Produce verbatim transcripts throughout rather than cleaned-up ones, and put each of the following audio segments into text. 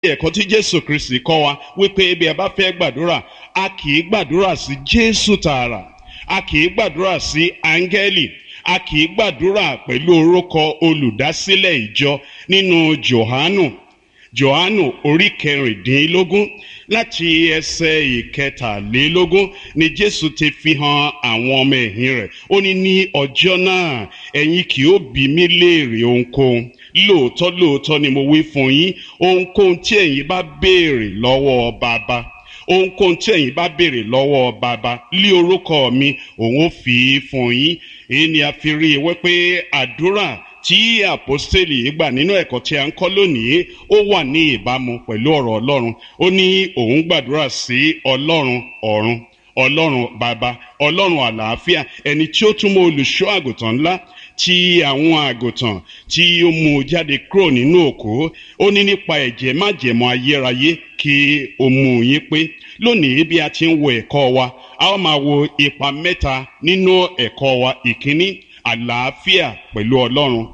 ẹ̀kọ́ tí Jésù Kristi kọ́ wa wípé bí a bá fẹ́ gbàdúrà a kì í gbàdúrà sí Jésù tààrà, a kì í gbàdúrà sí áńgẹ́lì, a kì í gbàdúrà pẹ̀lú orúkọ olùdásílẹ̀ ìjọ nínú Jòhánù Jòhánù orí kẹrìndínlógún láti ẹsẹ̀ ìkẹtàlélógún ni Jésù ti fi hàn àwọn ọmọ ẹ̀yìn rẹ̀. Ó ní ní ọjọ́ náà ẹ̀yin kì ó bi mí léèrè ohunkóhun. Lóòótọ́ lóòótọ́ ni mo wí fún yín, ohunkóhun tí ẹ̀yin bá béèrè lọ́wọ́ Baba, ohunkóhun tí ẹ̀yin bá béèrè lọ́wọ́ Baba lí orúkọ mi, òun ó fi fún yín. Èyí ni a fi rí i wípé àdúrà tí àpọ́stélì gbà nínú ẹ̀kọ́ tí a ń kọ́ lónìí ó wà ní ìbámu pẹ̀lú ọ̀rọ̀ Ọlọ́run. Ó ní òun gbàdúrà sí Ọlọ́run ọ̀run, Ọlọ́run Baba, Ọlọ́run àlàáfíà, ẹni tí ó tún mọ olùṣọ́ àgùntàn ńlá tí àwọn àgùntàn tí ó mú jáde kúrò nínú òkú. Ó ní nípa ẹ̀jẹ̀ májẹ̀mú ayérayé kí ó mú yín pé. Lónìí bí a ti ń wo ẹ̀kọ́ wa, a ó máa wo ipa mẹ́ta nínú ẹ̀kọ́ wa. Ìkíní, àlàáfíà pẹ̀lú Ọlọ́run,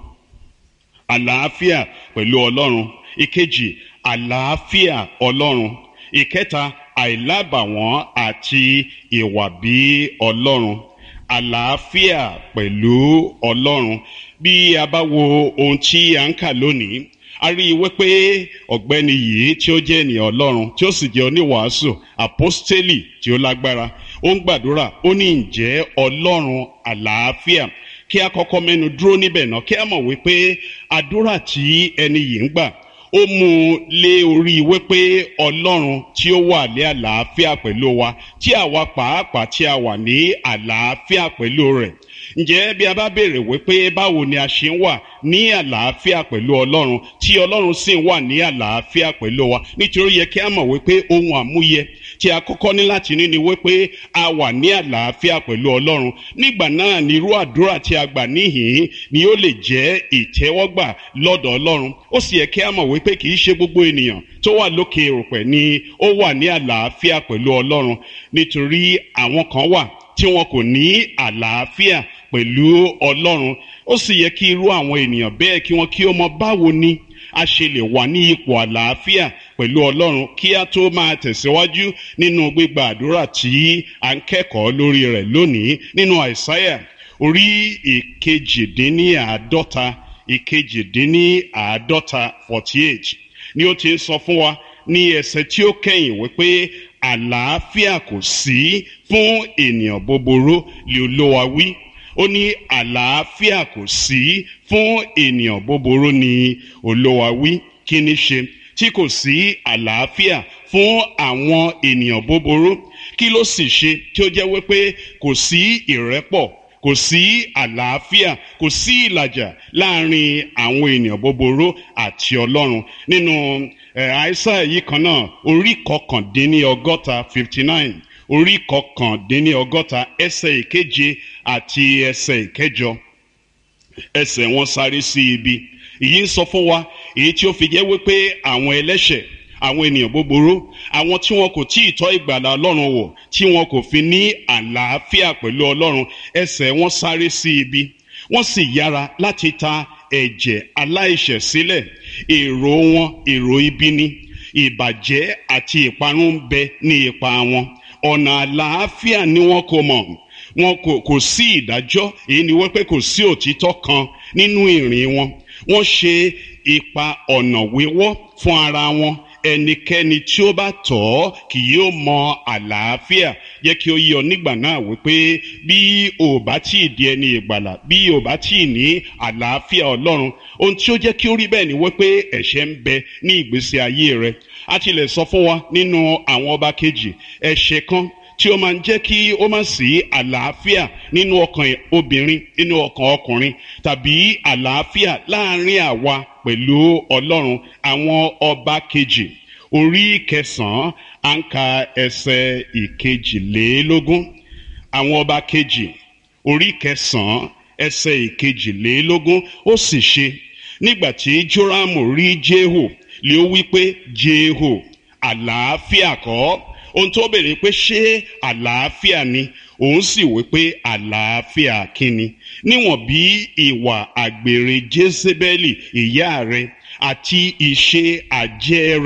àlàáfíà pẹ̀lú Ọlọ́run. Ìkejì, àlàáfíà Ọlọ́run. Ìkẹta, àìlábàwọ́n àti ìwà bí Ọlọ́run. Àlàáfíà pẹ̀lú Ọlọ́run. Bí a bá wo ohun tí a ń kà lónìí, a rí i wípé ọ̀gbẹ́ni yìí tí ó jẹ́ ènìyàn Ọlọ́run tí ó sì jẹ́ oníwàásù àpọ́stélì tí ó lágbára, ó ń gbàdúrà, ó ní ǹjẹ́ Ọlọ́run àlàáfíà. Kí a kọ́kọ́ mẹ́nu dúró níbẹ̀ náà kí a mọ̀ wípé àdúrà tí ẹni yìí ń gbà ó mú un lé orí wípé Ọlọ́run tí ó wà ní àlàáfíà pẹ̀lú wa, tí àwa pàápàá tí a wà ní àlàáfíà pẹ̀lú rẹ̀. Ǹjẹ́ bí a bá béèrè wípé báwo ni a ṣe ń wà ní àlàáfíà pẹ̀lú Ọlọ́run tí Ọlọ́run sì ń wà ní àlàáfíà pẹ̀lú wa? Nítorí yẹ kí a mọ̀ wípé ohun àmúyẹ tí a kọ́kọ́ ní láti ní ni wípé a wà ní àlàáfíà pẹ̀lú Ọlọ́run. Nígbà náà ni irú àdúrà tí a gbà níhìn ni ó lè jẹ́ ìtẹ́wọ́gbà lọ́dọ̀ Ọlọ́run. Ó sì yẹ kí a mọ̀ wípé kì í ṣe gbogbo ènìyàn tó wà lókè erùpẹ̀ ni ó wà ní àlàáfíà pẹ̀lú Ọlọ́run, nítorí àwọn kan wà tí wọn kò ní àlàáfíà pẹ̀lú Ọlọ́run. Ó sì yẹ kí irú àwọn ènìyàn bẹ́ẹ̀ kí wọ́n kí ó mọ báwo ni a ṣe lè wà ní ipò àlàáfíà pẹ̀lú Ọlọ́run kí a tó máa tẹ̀síwájú nínú gbígba àdúrà tí a ń kẹ́kọ̀ọ́ lórí rẹ̀ lónìí nínú Àìsáyà orí ìkejìdínníàádọ́ta ìkejìdínníàádọ́ta forty eight ni ó ti ń sọ fún wa ní ẹsẹ̀ tí ó kẹ́yìn wípé àlàáfíà kò sí fún ènìyàn búburú lé Olúwa wí. Ó ní àlàáfíà kò sí fún ènìyàn búburú ni Olúwa wí. Kí ni ṣe tí kò sí àlàáfíà fún àwọn ènìyàn búburú? Kí ló sì ṣe tí ó jẹ́ wípé kò sí ìrẹ́pọ̀, kò sí àlàáfíà, kò sí ìlàjà láàrin àwọn ènìyàn búburú àti Ọlọ́run? Nínú Àìsáyà yìí kan náà orí kọkàndínníọgọ́ta fifty nine, orí kọkàndínníọgọ́ta ẹsẹ̀ ìkeje àti ẹsẹ̀ ìkẹjọ, ẹsẹ̀ wọn sáré sí ibi. Èyí ń sọ fún wa èyí tí ó fi jẹ́ wípé àwọn ẹlẹ́ṣẹ̀, àwọn ènìyàn búburú, àwọn tí wọn kò tí ì tọ́ ìgbàlà Ọlọ́run wò, tí wọn kò fi ní àlàáfíà pẹ̀lú Ọlọ́run, ẹsẹ̀ wọn sáré sí ibi, wọ́n sì yára láti ta ẹ̀jẹ̀ aláìṣẹ̀ sílẹ̀. Èrò wọn èrò ibi ni, ìbàjẹ́ àti ìparun ń bẹ ní ipa wọn. Ọ̀nà àlàáfíà ni wọn kò mọ̀, wọn kò kò sí ìdájọ́. Èyí ni wípé kò sí òtítọ́ kan nínú ìrìn wọn. Wọ́n ṣe ipa ọ̀nà wíwọ́ fún ara wọn. Ẹnikẹ́ni tí ó bá tọ̀ ọ́ kì yóò mọ àlàáfíà. Jẹ́ kí ó yé ọ nígbà náà wípé bí o bá tí ì di ẹni ìgbàlà, bí o bá tí ì ní àlàáfíà Ọlọ́run, ohun tí ó jẹ́ kí ó rí bẹ́ẹ̀ ni wípé ẹ̀ṣẹ̀ ń bẹ ní ìgbésí ayé rẹ. A ti lè sọ fún wa nínú àwọn ọba kejì ẹ̀ṣẹ̀ kan tí ó máa ń jẹ́ kí ó má sí àlàáfíà nínú ọkàn obìnrin, nínú ọkàn ọkùnrin, tàbí àlàáfíà láàrin àwa pẹ̀lú Ọlọ́run. Àwọn ọba kejì orí kẹsàn-án à ń ka ẹsẹ̀ ìkejìlélógún. Àwọn ọba kejì orí kẹsàn-án ẹsẹ̀ ìkejìlélógún. Ó sì ṣe nígbà tí Jórámù rí Jéhù lé ó wí pé, Jéhù, àlàáfíà kọ́? Ohun tó béèrè pé ṣé àlàáfíà ni? Òun sì wí pé àlàáfíà kíni? Níwọ̀n bí ìwà àgbèrè Jézébẹ́lì ìyá rẹ̀ àti ìṣe àjẹ́ rẹ̀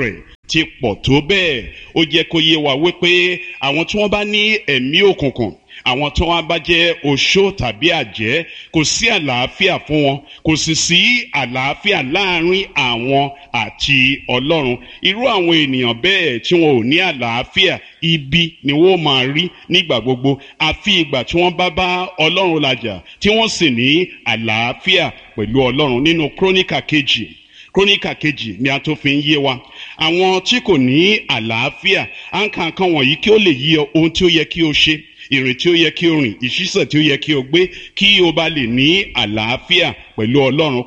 ti pọ̀ tó bẹ́ẹ̀ ó jẹ́ kó yé wa wípé àwọn tí wọ́n bá ní ẹ̀mí òkùnkùn, àwọn tí wọ́n bá jẹ́ oṣó tàbí àjẹ́, kò sí àlàáfíà fún wọn, kò sì sí àlàáfíà láàrin àwọn àti Ọlọ́run. Irú àwọn ènìyàn bẹ́ẹ̀ tí wọn ò ní àlàáfíà, ibi ni wọ́n máa rí nígbà gbogbo, àfi ìgbà tí wọ́n bá bá Ọlọ́run làjà tí wọ́n sì ní àlàáfíà pẹ̀lú Ọlọ́run. Nínú Króníkà kejì Króníkà kejì ni a tó fi ń yé wa àwọn tí kò ní àlàáfíà. À ń ka nǹkan wọ̀nyí kí ó lè yí ọ ohun tí ó yẹ kí o ṣe, ìrìn tí ó yẹ kí o rìn, ìṣísẹ̀ tí ó yẹ kí o gbé, kí o bá lè ní àlàáfíà pẹ̀lú Ọlọ́run.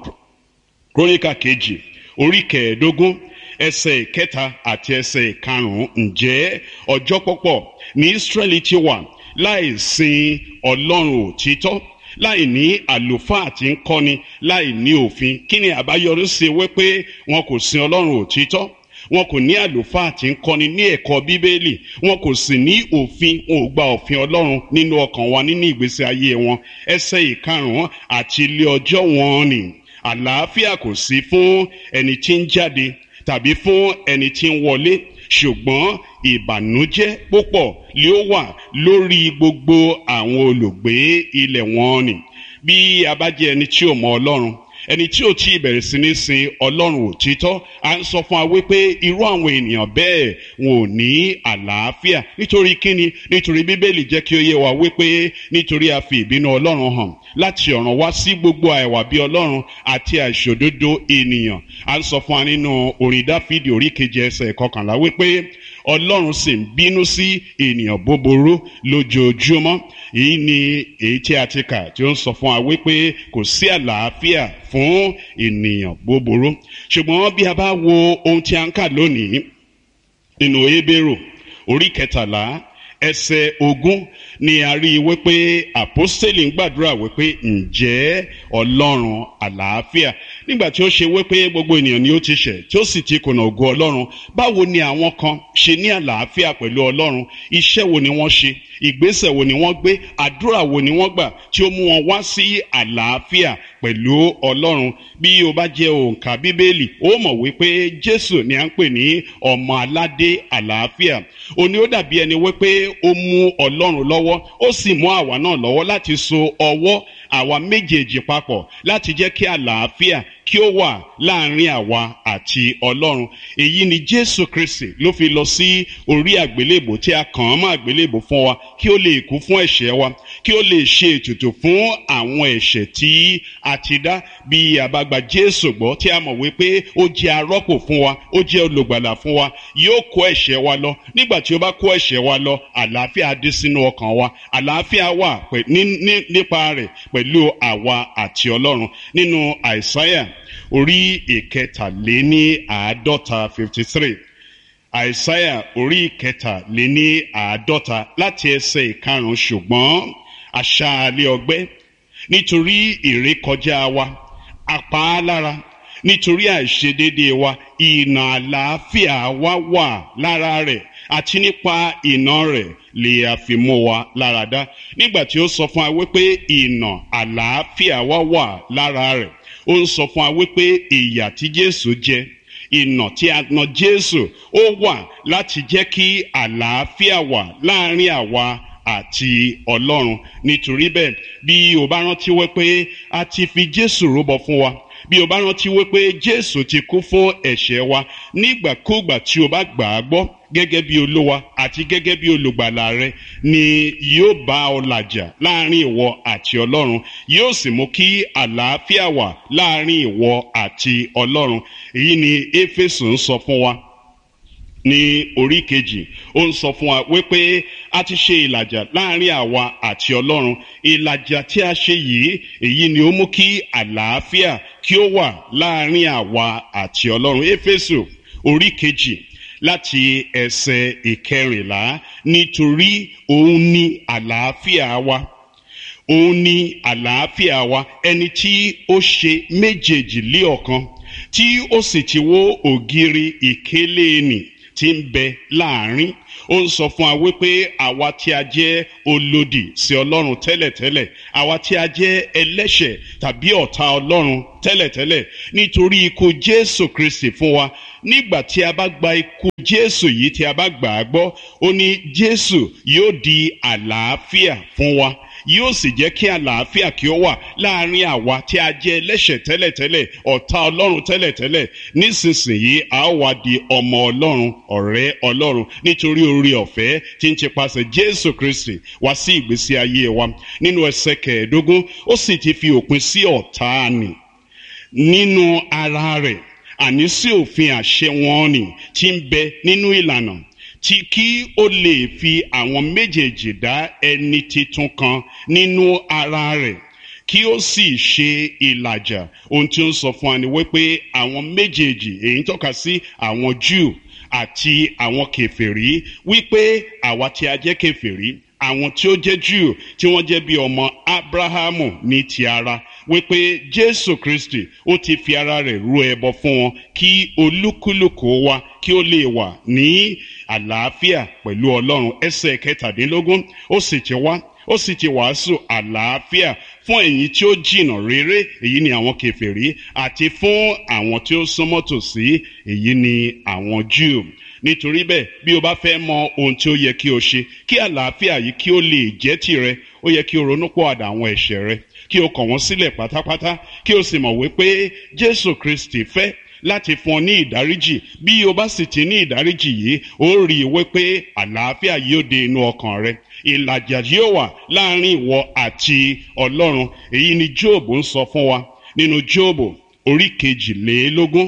Króníkà kejì orí kẹẹ̀ẹ́dógún ẹsẹ̀ ìkẹta àti ẹsẹ̀ ìkarùn-ún. Ǹjẹ́ ọjọ́ pọ̀pọ̀ ní Ísírẹ́lì ti wà láì sin Ọlọ́run òtítọ́, láì ní àlùfáà tí ń kọ́ni, láì ní òfin. Kí ni àbáyọrí sí wípé wọn kò sin Ọlọ́run òtítọ́? Wọn kò ní àlùfáà tí ń kọ́ni ní ẹ̀kọ́ Bíbélì, wọn kò sì ní òfin, wọn ò gba òfin Ọlọ́run nínú ọkàn wa, nínú ìgbésí ayé wọn. Ẹsẹ̀ ìkarùn-ún àti ilé ọjọ́ wọn ni àlàáfíà kò sí fún ẹni tí ń jáde tàbí fún ẹni tí ń wọlé, ṣùgbọ́n ìbànújẹ́ púpọ̀ lé ó wà lórí gbogbo àwọn olùgbé ilẹ̀ wọn ni. Bí a bá jẹ́ ẹni tí ò mọ Ọlọ́run, ẹni tí ò tí ì bẹ̀rẹ̀ sí ní sin Ọlọ́run òtítọ́, à ń sọ fún wa wípé irú àwọn ènìyàn bẹ́ẹ̀ wọn ò ní àlàáfíà. Nítorí kíni? Nítorí Bíbélì jẹ́ kí ó yé wa wípé nítorí a fi ìbínú Ọlọ́run hàn láti ọ̀run wá sí gbogbo àìwà bí Ọlọ́run àti àìṣòdodo ènìyàn. À ń sọ fún wa nínú orin Dáfídì orí keje ẹsẹ̀ kọkànlá wípé Ọlọ́run sì ń bínú sí ènìyàn búburú lójoojúmọ́. Èyí ni èyí tí a ti kà tí ó ń sọ fún wa wípé kò sí àlàáfíà fún ènìyàn búburú. Ṣùgbọ́n bí a bá wo ohun tí a ń kà lónìí nínú Hébérù orí kẹtàlá ẹsẹ̀ ogún ni a rí i wípé àpọ́stélì ń gbàdúrà wípé ǹjẹ́ Ọlọ́run àlàáfíà, nígbà tí ó ṣe wípé gbogbo ènìyàn ni ó ti ṣẹ̀ tí ó sì ti kùnà ògo Ọlọ́run, báwo ni àwọn kan ṣe ní àlàáfíà pẹ̀lú Ọlọ́run? Iṣẹ́ wo ni wọ́n ṣe? Ìgbésẹ̀ wo ni wọ́n gbé? Àdúrà wo ni wọ́n gbà tí ó mú wọn wá sí àlàáfíà pẹ̀lú Ọlọ́run? Bí o bá jẹ́ òǹkà Bíbélì, ó mọ̀ wípé Jésù ni à ń pè ní ọmọ aládé àlàáfíà. Ó ní ó dàbí ẹni wípé ó mú Ọlọ́run lọ́wọ́, ó sì mú àwa náà lọ́wọ́ láti so ọwọ́ àwa méjèèjì papọ̀ láti jẹ́ kí àlàáfíà kí ó wà láàrin àwa àti Ọlọ́run. Èyí ni Jésù Kristi ló fi lọ sí orí àgbélébò tí a kàn án mọ́ àgbélébò fún wa, kí ó lè kú fún ẹ̀ṣẹ̀ wa, kí ó lè ṣe ètùtù fún àwọn ẹ̀ṣẹ̀ tí a ti dá. Bí a bá gba Jésù gbọ́ tí a mọ̀ wípé ó jẹ́ arọ́pò fún wa, ó jẹ́ olùgbàlà fún wa, yóò kó ẹ̀ṣẹ̀ wa lọ. Nígbà tí ó bá kó ẹ̀ṣẹ̀ wa lọ, àlàáfíà dé sínú ọkàn wa, àlàáfíà wà nípa rẹ̀ pẹ̀lú àwa àti Ọlọ́run. Nínú Àìsáyà orí ìkẹtàléní àádọ́ta fifty three, Àìsáyà orí ìkẹtàléní àádọ́ta láti ẹsẹ̀ ìkarùn-ún. Ṣùgbọ́n aṣáálẹ̀ ọgbẹ́ nítorí ìrékọjá wa, apá á lára nítorí àìṣedéédéé wa, ìnà àlàáfíà wa wà lára rẹ̀, àti nípa ìnà rẹ̀ lè a fi mú wa lára dá. Nígbà tí ó sọ fún wa wípé ìnà àlàáfíà wa wà lára rẹ̀, ó ń sọ fún wa wípé ìyà tí Jésù jẹ, ìnà tí a nà Jésù, ó wà láti jẹ́ kí àlàáfíà wà láàrin àwa àti Ọlọ́run. Nítorí bẹ́ẹ̀, bí o bá rántí wípé a ti fi Jésù rúbọ fún wa, bí o bá rántí wípé Jésù ti kú fún ẹ̀ṣẹ̀ wa, nígbàkúgbà tí o bá gbà á gbọ́ gẹ́gẹ́ bí Olúwa àti gẹ́gẹ́ bí olùgbàlà rẹ, ni yóò bá ọ làjà láàrin ìwọ àti Ọlọ́run, yóò sì mú kí àlàáfíà wà láàrin ìwọ àti Ọlọ́run. Èyí ni Éfésù ń sọ fún wa ní orí kejì. Ó ń sọ fún wa wípé a ti ṣe ìlàjà láàrin àwa àti Ọlọ́run. Ìlàjà tí a ṣe yìí, èyí ni ó mú kí àlàáfíà kí ó wà láàrin àwa àti Ọlọ́run. Éfésù orí kejì láti ẹsẹ̀ ìkẹrìnlá, nítorí òun ni àlàáfíà wa, òun ni àlàáfíà wa, ẹni tí ó ṣe méjèèjì lé ọ̀kan, tí ó sì ti wó ògiri ìkélé nì tí ń bẹ láàrin. Ó ń sọ fún wa wípé àwa tí a jẹ́ olòdì sí Ọlọ́run tẹ́lẹ̀tẹ́lẹ̀, àwa tí a jẹ́ ẹlẹ́ṣẹ̀ tàbí ọ̀tá Ọlọ́run tẹ́lẹ̀tẹ́lẹ̀, nítorí ikú Jésù Kristi fún wa. Nígbà tí a bá gba ikú Jésù yìí, tí a bá gbà á gbọ́, ó ní Jésù yóò di àlàáfíà fún wa, yóò sì jẹ́ kí àlàáfíà kí ó wà láàrin àwa tí a jẹ́ ẹlẹ́ṣẹ̀ tẹ́lẹ̀tẹ́lẹ̀, ọ̀tá Ọlọ́run tẹ́lẹ̀tẹ́lẹ̀. Nísinsìnyí a ó wá di ọmọ Ọlọ́run, ọ̀rẹ́ Ọlọ́run, nítorí oore ọ̀fẹ́ tí ń ti pasẹ̀ Jésù Kristi wá sí ìgbésí ayé wa. Nínú ẹsẹ̀ kẹẹ̀ẹ́dógún, ó sì ti fi òpin sí ọ̀tá nì nínú ara rẹ̀, àní sí òfin àṣẹ wọn nì tí ń bẹ nínú ìlànà, tí kí ó lè fi àwọn méjèèjì dá ẹni titun kan nínú ara rẹ̀, kí ó sì ṣe ìlàjà. Ohun tí ó ń sọ fún wa ni wípé àwọn méjèèjì, èyí ń tọ́ka sí àwọn Júù àti àwọn kèfèrí, wípé àwa tí a jẹ́ kèfèrí, àwọn tí ó jẹ́ Júù tí wọ́n jẹ́ bí ọmọ Ábúráhámù ní ti ara, wípé Jésù Kristi ó ti fi ara rẹ̀ rú ẹbọ fún wọn kí olúkúlùkù wa kí ó lè wà ní àlàáfíà pẹ̀lú Ọlọ́run. Ẹsẹ̀ kẹtàdínlógún, ó sì ti wá ó sì ti wàásù àlàáfíà fún ẹ̀yin tí ó jìnnà réré, èyí ni àwọn kèfèrí, àti fún àwọn tí ó súnmọ́ tòsí, èyí ni àwọn Júù. Nítorí bẹ́ẹ̀, bí o bá fẹ́ mọ ohun tí ó yẹ kí o ṣe kí àlàáfíà yìí kí ó lè jẹ́ tìrẹ, ó yẹ kí o ronúpìwàdà àwọn ẹ̀ṣẹ̀ rẹ, kí o kọ̀ wọ́n sílẹ̀ pátápátá, kí o sì mọ̀ wípé Jésù Kristi fẹ́ láti fún ọ ní ìdáríjì. Bí o bá sì ti ní ìdáríjì yìí, ó rí i wípé àlàáfíà yóò dé inú ọkàn rẹ, ìlàjà yóò wà láàrin ìwọ àti Ọlọ́run. Èyí ni Jóòbù ń sọ fún wa nínú Jóòbù orí kejìlélógún,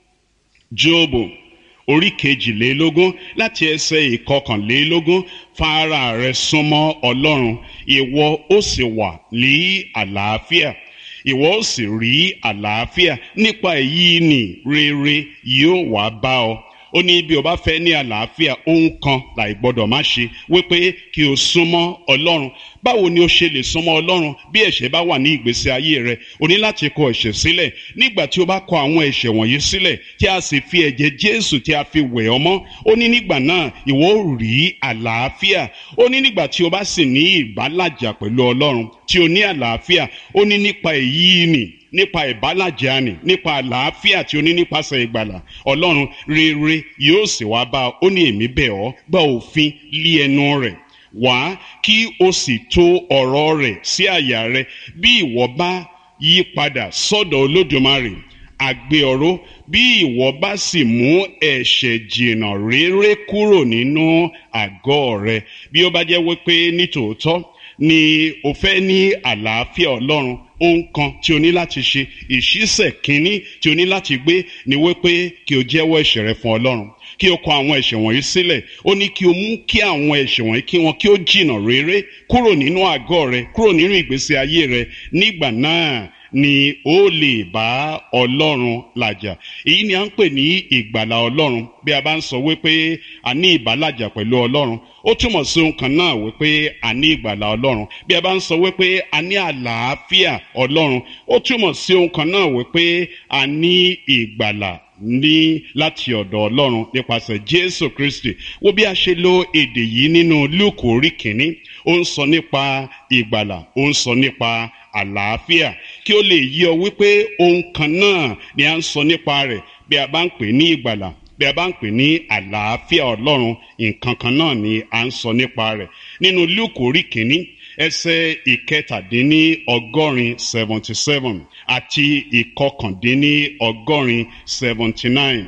Jóòbù orí kejìlélógún láti ẹsẹ̀ ìkọkànlélógún. Fara rẹ súnmọ́ Ọlọ́run, ìwọ ó sì wà ní àlàáfíà, ìwọ ó sì rí àlàáfíà. Nípa èyí ni rere yóò wá bá ọ. Ó ní bí o bá fẹ́ ní àlàáfíà, ohun kan láì gbọ́dọ̀ má ṣe, wípé kí o súnmọ́ Ọlọ́run. Báwo ni o ṣe lè súnmọ́ Ọlọ́run? Bí ẹ̀ṣẹ̀ bá wà ní ìgbésí ayé rẹ, o ní láti kọ ẹ̀ṣẹ̀ sílẹ̀. Nígbà tí o bá kọ àwọn ẹ̀ṣẹ̀ wọ̀nyí sílẹ̀, tí a sì fi ẹ̀jẹ̀ Jésù tí a fi wẹ̀ ọ́ mọ́, ó ní nígbà náà ìwọ ó rí àlàáfíà. Ó ní nígbà tí o bá sì ní ìbálàjà pẹ̀lú Ọlọ́run, tí o ní àlàáfíà, ó ní nípa èyí nì nípa ìbálàjà ni, nípa àlàáfíà tí o ní nípasẹ̀ ìgbàlà Ọlọ́run, rere yóò sì wá bá ọ. Ó ní èmi bẹ̀ ọ́, gba òfin lé ẹnu rẹ̀ wá, kí o sì tó ọ̀rọ̀ rẹ̀ sí àyà rẹ. Bí ìwọ bá yí padà sọ́dọ̀ Olódùmarè, àgbé ọ̀rọ̀, bí ìwọ bá sì mú ẹ̀ṣẹ̀ jìnnà réré kúrò nínú àgọ́ rẹ. Bí ó bá jẹ́ wípé nítòótọ́ ni o fẹ́ ní àlàáfíà Ọlọ́run, ohun kan tí o ní láti ṣe, ìṣísẹ̀ kínní tí o ní láti gbé ni wípé kí o jẹ́wọ́ ẹ̀ṣẹ̀ rẹ fún Ọlọ́run, kí o kọ àwọn ẹ̀ṣẹ̀ wọ̀nyí sílẹ̀. Ó ní kí o mú kí àwọn ẹ̀ṣẹ̀ wọ̀nyí kí wọn kí ó jìnnà réré kúrò nínú àgọ́ rẹ, kúrò nínú ìgbésí ayé rẹ. Nígbà náà ni ó lè bá Ọlọ́run làjà. Èyí ni à ń pè ní ìgbàlà Ọlọ́run. Bí a bá ń sọ wípé a ní ìbálàjà pẹ̀lú Ọlọ́run, ó túmọ̀ sí ohun kan náà wípé a ní ìgbàlà Ọlọ́run. Bí a bá ń sọ wípé a ní àlàáfíà Ọlọ́run, ó túmọ̀ sí ohun kan náà wípé a ní ìgbàlà ní láti ọ̀dọ̀ Ọlọ́run nípasẹ̀ Jésù Kristi. Wo bí a ṣe lo èdè yìí nínú Lúùkù orí kìíní. Ó ń sọ nípa ìgbàlà, ó ń sọ nípa àlàáfíà, kí ó lè yé ọ wípé ohun kan náà ni a ń sọ nípa rẹ̀. Bí a bá ń pè ní ìgbàlà, bí a bá ń pè ní àlàáfíà Ọlọ́run, nǹkan kan náà ni à ń sọ nípa rẹ̀. Nínú Lúùkù orí kìíní ẹsẹ̀ ìkẹtàdínní ọgọ́rin seventy seven àti ìkọkàndínní ọgọ́rin seventy nine,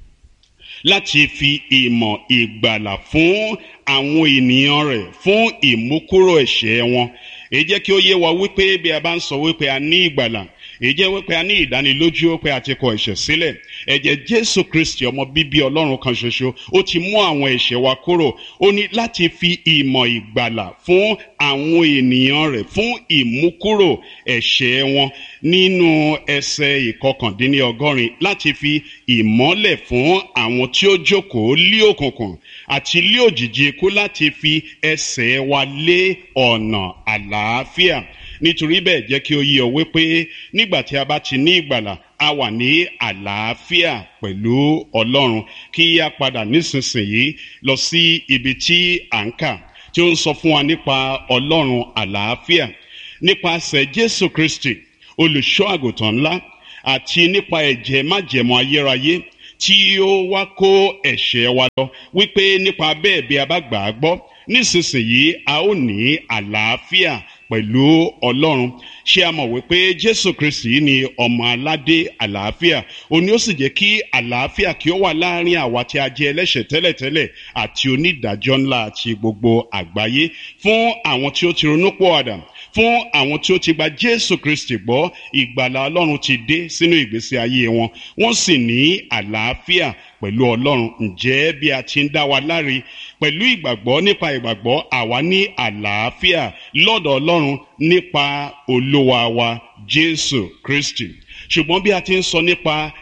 láti fi ìmọ̀ ìgbàlà fún àwọn ènìyàn rẹ̀ fún ìmúkúrò ẹ̀ṣẹ̀ wọn. Èyí jẹ́ kí ó yé wa wípé bí a bá ń sọ wípé a ní ìgbàlà, èyí jẹ́ wípé a ní ìdánilójú pé a ti kọ ẹ̀ṣẹ̀ sílẹ̀. Ẹ̀jẹ̀ Jésù Kristi ọmọ bíbí Ọlọ́run kan ṣoṣo, ó ti mú àwọn ẹ̀ṣẹ̀ wa kúrò. Ó ní láti fi ìmọ̀ ìgbàlà fún àwọn ènìyàn rẹ̀ fún ìmúkúrò ẹ̀ṣẹ̀ wọn. Nínú ẹsẹ̀ ìkọkàndínní ọgọ́rin, láti fi ìmọ́lẹ̀ fún àwọn tí ó jókòó lé òkùnkùn àti lé òjìji ikú, láti fi ẹsẹ̀ wa lé ọ̀nà àlàáfíà. nítorí bẹ́ẹ̀ jẹ́ kí ó yé ọ wípé nígbà tí a bá ti ní ìgbàlà a wà ní àlàáfíà pẹ̀lú Ọlọ́run. Kí a padà nísinsìnyí lọ sí ibi tí à ń kà tí ó ń sọ fún wa nípa Ọlọ́run àlàáfíà nípasẹ̀ Jésù Kristi olùṣọ́ àgùntàn ńlá àti nípa ẹ̀jẹ̀ májẹ̀mú ayérayé tí ó wá kó ẹ̀ṣẹ̀ wa lọ, wípé nípa bẹ́ẹ̀ bí a bá gbà á gbọ́ nísinsìnyí a ó ní àlàáfíà pẹ̀lú Ọlọ́run. Ṣé a mọ̀ wípé Jésù Kristi ni ọmọ aládé àlàáfíà? Òun ni ó sì jẹ́ kí àlàáfíà kí ó wà láàrin àwa tí a jẹ́ ẹlẹ́ṣẹ̀ tẹ́lẹ̀tẹ́lẹ̀ àti onídàájọ́ ńlá àti gbogbo àgbáyé, fún àwọn tí ó ti ronúpìwàdà, fún àwọn tí ó ti gba Jésù Kristi gbọ́. Ìgbàlà Ọlọ́run ti dé sínú ìgbésí ayé wọn, wọ́n sì ní àlàáfíà pẹ̀lú Ọlọ́run. Ǹjẹ́ bí a ti ń dá wa láre pẹ̀lú ìgbàgbọ́, nípa ìgbàgbọ́ àwa ní àlàáfíà lọ́dọ̀ Ọlọ́run nípa Olúwa wa Jésù Kristi. Ṣùgbọ́n bí a ti ń sọ nípa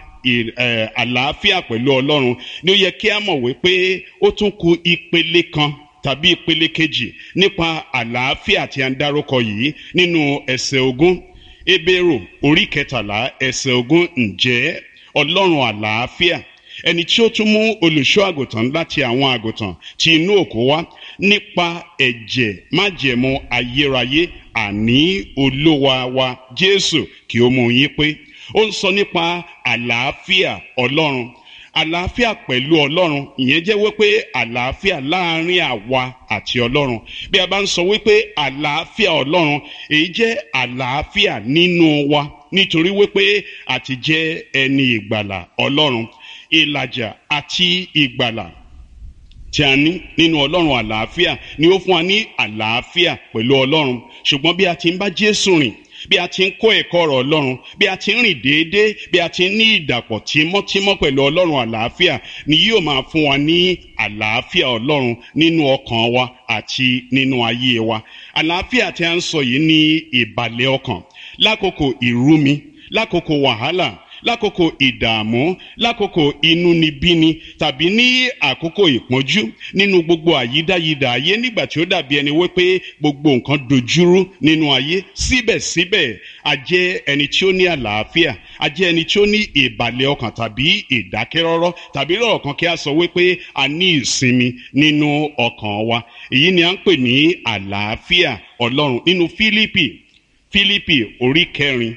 àlàáfíà pẹ̀lú Ọlọ́run, ni ó yẹ kí a mọ̀ wípé ó tún kù ìpele kan tàbí ìpele kejì nípa àlàáfíà tí a ń dárúkọ yìí nínú ẹsẹ̀ ogún. Hébérù orí kẹtàlá ẹsẹ̀ ogún. Ǹjẹ́ Ọlọ́run àlàáfíà, ẹni tí ó tún mú olùṣọ́ àgùntàn láti àwọn àgùntàn tí inú òkú wá nípa ẹ̀jẹ̀ májẹ̀mú ayérayé, àní Olúwa wa Jésù, kí ó mú yín pé. Ó ń sọ nípa àlàáfíà Ọlọ́run, àlàáfíà pẹ̀lú Ọlọ́run. Ìyẹn jẹ́ wípé àlàáfíà láàrin àwa àti Ọlọ́run. Bí a bá ń sọ wípé àlàáfíà Ọlọ́run, èyí jẹ́ àlàáfíà nínú wa, nítorí wípé a ti jẹ́ ẹni ìgbàlà Ọlọ́run. Ìlàjà àti ìgbàlà tí a ní nínú Ọlọ́run àlàáfíà ni ó fún wa ní àlàáfíà pẹ̀lú Ọlọ́run. Ṣùgbọ́n bí a ti ń bá Jésù rìn, bí a ti ń kọ́ ẹ̀kọ́ ọ̀rọ̀ Ọlọ́run, bí a ti ń rìn déédéé, bí a ti ń ní ìdàpọ̀ tímọ́tímọ́ pẹ̀lú Ọlọ́run àlàáfíà, ni yóò máa fún wa ní àlàáfíà Ọlọ́run nínú ọkàn wa àti nínú ayé wa. Àlàáfíà tí a ń sọ yìí ní ìbàlẹ̀ ọkàn lákòókò ìrúmi, lákòókò wàhálà, lákòókò ìdààmú, lákòókò inúnibíni, tàbí ní àkókò ìpọ́njú, nínú gbogbo àyídáyidà ayé, nígbà tí ó dàbí ẹni wípé gbogbo nǹkan dojúrú nínú ayé. Síbẹ̀síbẹ̀ a jẹ́ ẹni tí ó ní àlàáfíà, a jẹ́ ẹni tí ó ní ìbàlẹ̀ ọkàn tàbí ìdákẹ́rọ́rọ́, tàbí lọ́rọ̀ kan kí a sọ wípé a ní ìsinmi nínú ọkàn wa. Èyí ni à ń pè ní àlàáfíà Ọlọ́run. Nínú Fílípì Fílípì orí kẹrin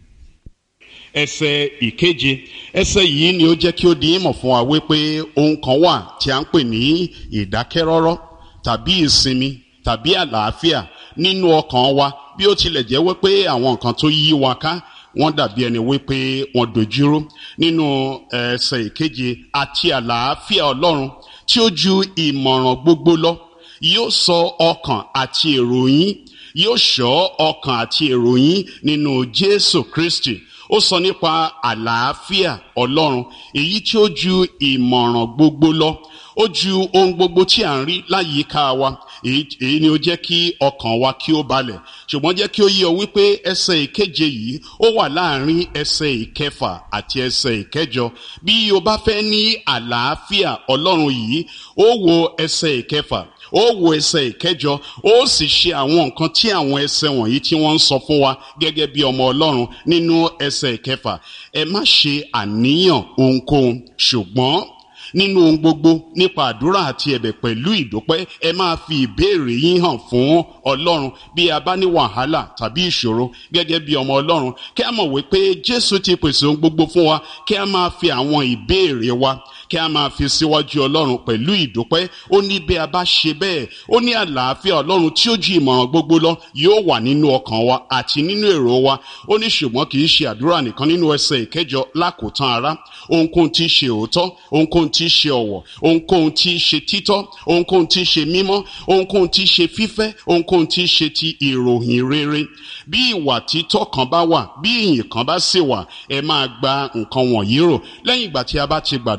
ẹsẹ̀ ìkeje, ẹsẹ̀ yìí ni ó jẹ́ kí ó di ìmọ̀ fún wa wípé ohun kan wà tí a ń pè ní ìdákẹ́rọ́rọ́ tàbí ìsinmi tàbí àlàáfíà nínú ọkàn wa, bí ó tilẹ̀ jẹ́ wípé àwọn nǹkan tó yí wa ká wọ́n dàbí ẹni wípé wọ́n dojúrú. Nínú ẹsẹ̀ ìkeje, àti àlàáfíà Ọlọ́run tí ó ju ìmọ̀ràn gbogbo lọ yóò sọ ọkàn àti èrò yín, yóò ṣọ́ ọkàn àti èrò yín nínú Jésù Kristi. Ó sọ nípa àlàáfíà Ọlọ́run èyí tí ó ju ìmọ̀ràn gbogbo lọ, ó ju ohun gbogbo tí à ń rí láyìíká wa. Èyí ni ó jẹ́ kí ọkàn wa kí ó balẹ̀. Ṣùgbọ́n jẹ́ kí ó yé ọ wípé ẹsẹ̀ ìkeje yìí ó wà láàrin ẹsẹ̀ ìkẹfà àti ẹsẹ̀ ìkẹjọ. Bí o bá fẹ́ ní àlàáfíà Ọlọ́run yìí, ó wo ẹsẹ̀ ìkẹfà, ó wo ẹsẹ̀ ìkẹjọ, ó sì ṣe àwọn nǹkan tí àwọn ẹsẹ̀ wọ̀nyí tí wọ́n ń sọ fún wa gẹ́gẹ́ bí ọmọ Ọlọ́run. Nínú ẹsẹ̀ ìkẹfà, ẹ má ṣe àníyàn ohunkóhun, ṣùgbọ́n nínú ohun gbogbo nípa àdúrà àti ẹ̀bẹ̀ pẹ̀lú ìdúpẹ́ ẹ máa fi ìbéèrè yín hàn fún Ọlọ́run. Bí a bá ní wàhálà tàbí ìṣòro gẹ́gẹ́ bí ọmọ Ọlọ́run, kí a mọ̀ wípé Jésù ti pèsè ohun gbogbo fún wa, kí a máa fi àwọn ìbéèrè wa kí a máa fi síwájú Ọlọ́run pẹ̀lú ìdúpẹ́. Ó ní bí a bá ṣe bẹ́ẹ̀, ó ní àlàáfíà Ọlọ́run tí ó ju ìmọ̀ràn gbogbo lọ yóò wà nínú ọkàn wa àti nínú èrò wa. Ó ní ṣùgbọ́n kì í ṣe àdúrà nìkan. Nínú ẹsẹ̀ ìkẹjọ, lákòótán ará, ohunkóhun tí í ṣe òótọ́, ohunkóhun tí í ṣe ọ̀wọ̀, ohunkóhun tí í ṣe títọ́, ohunkóhun tí í ṣe mímọ́, ohunkóhun tí í ṣe fífẹ́, ohunkóhun tí í ṣe ti ìròyìn rere, bí ìwà títọ́ kan bá wà, bí ìyìn kan bá sì wà, ẹ máa gba nǹkan wọ̀nyí rò. Lẹ́yìn ìgbà tí a bá ti gbàdúrà,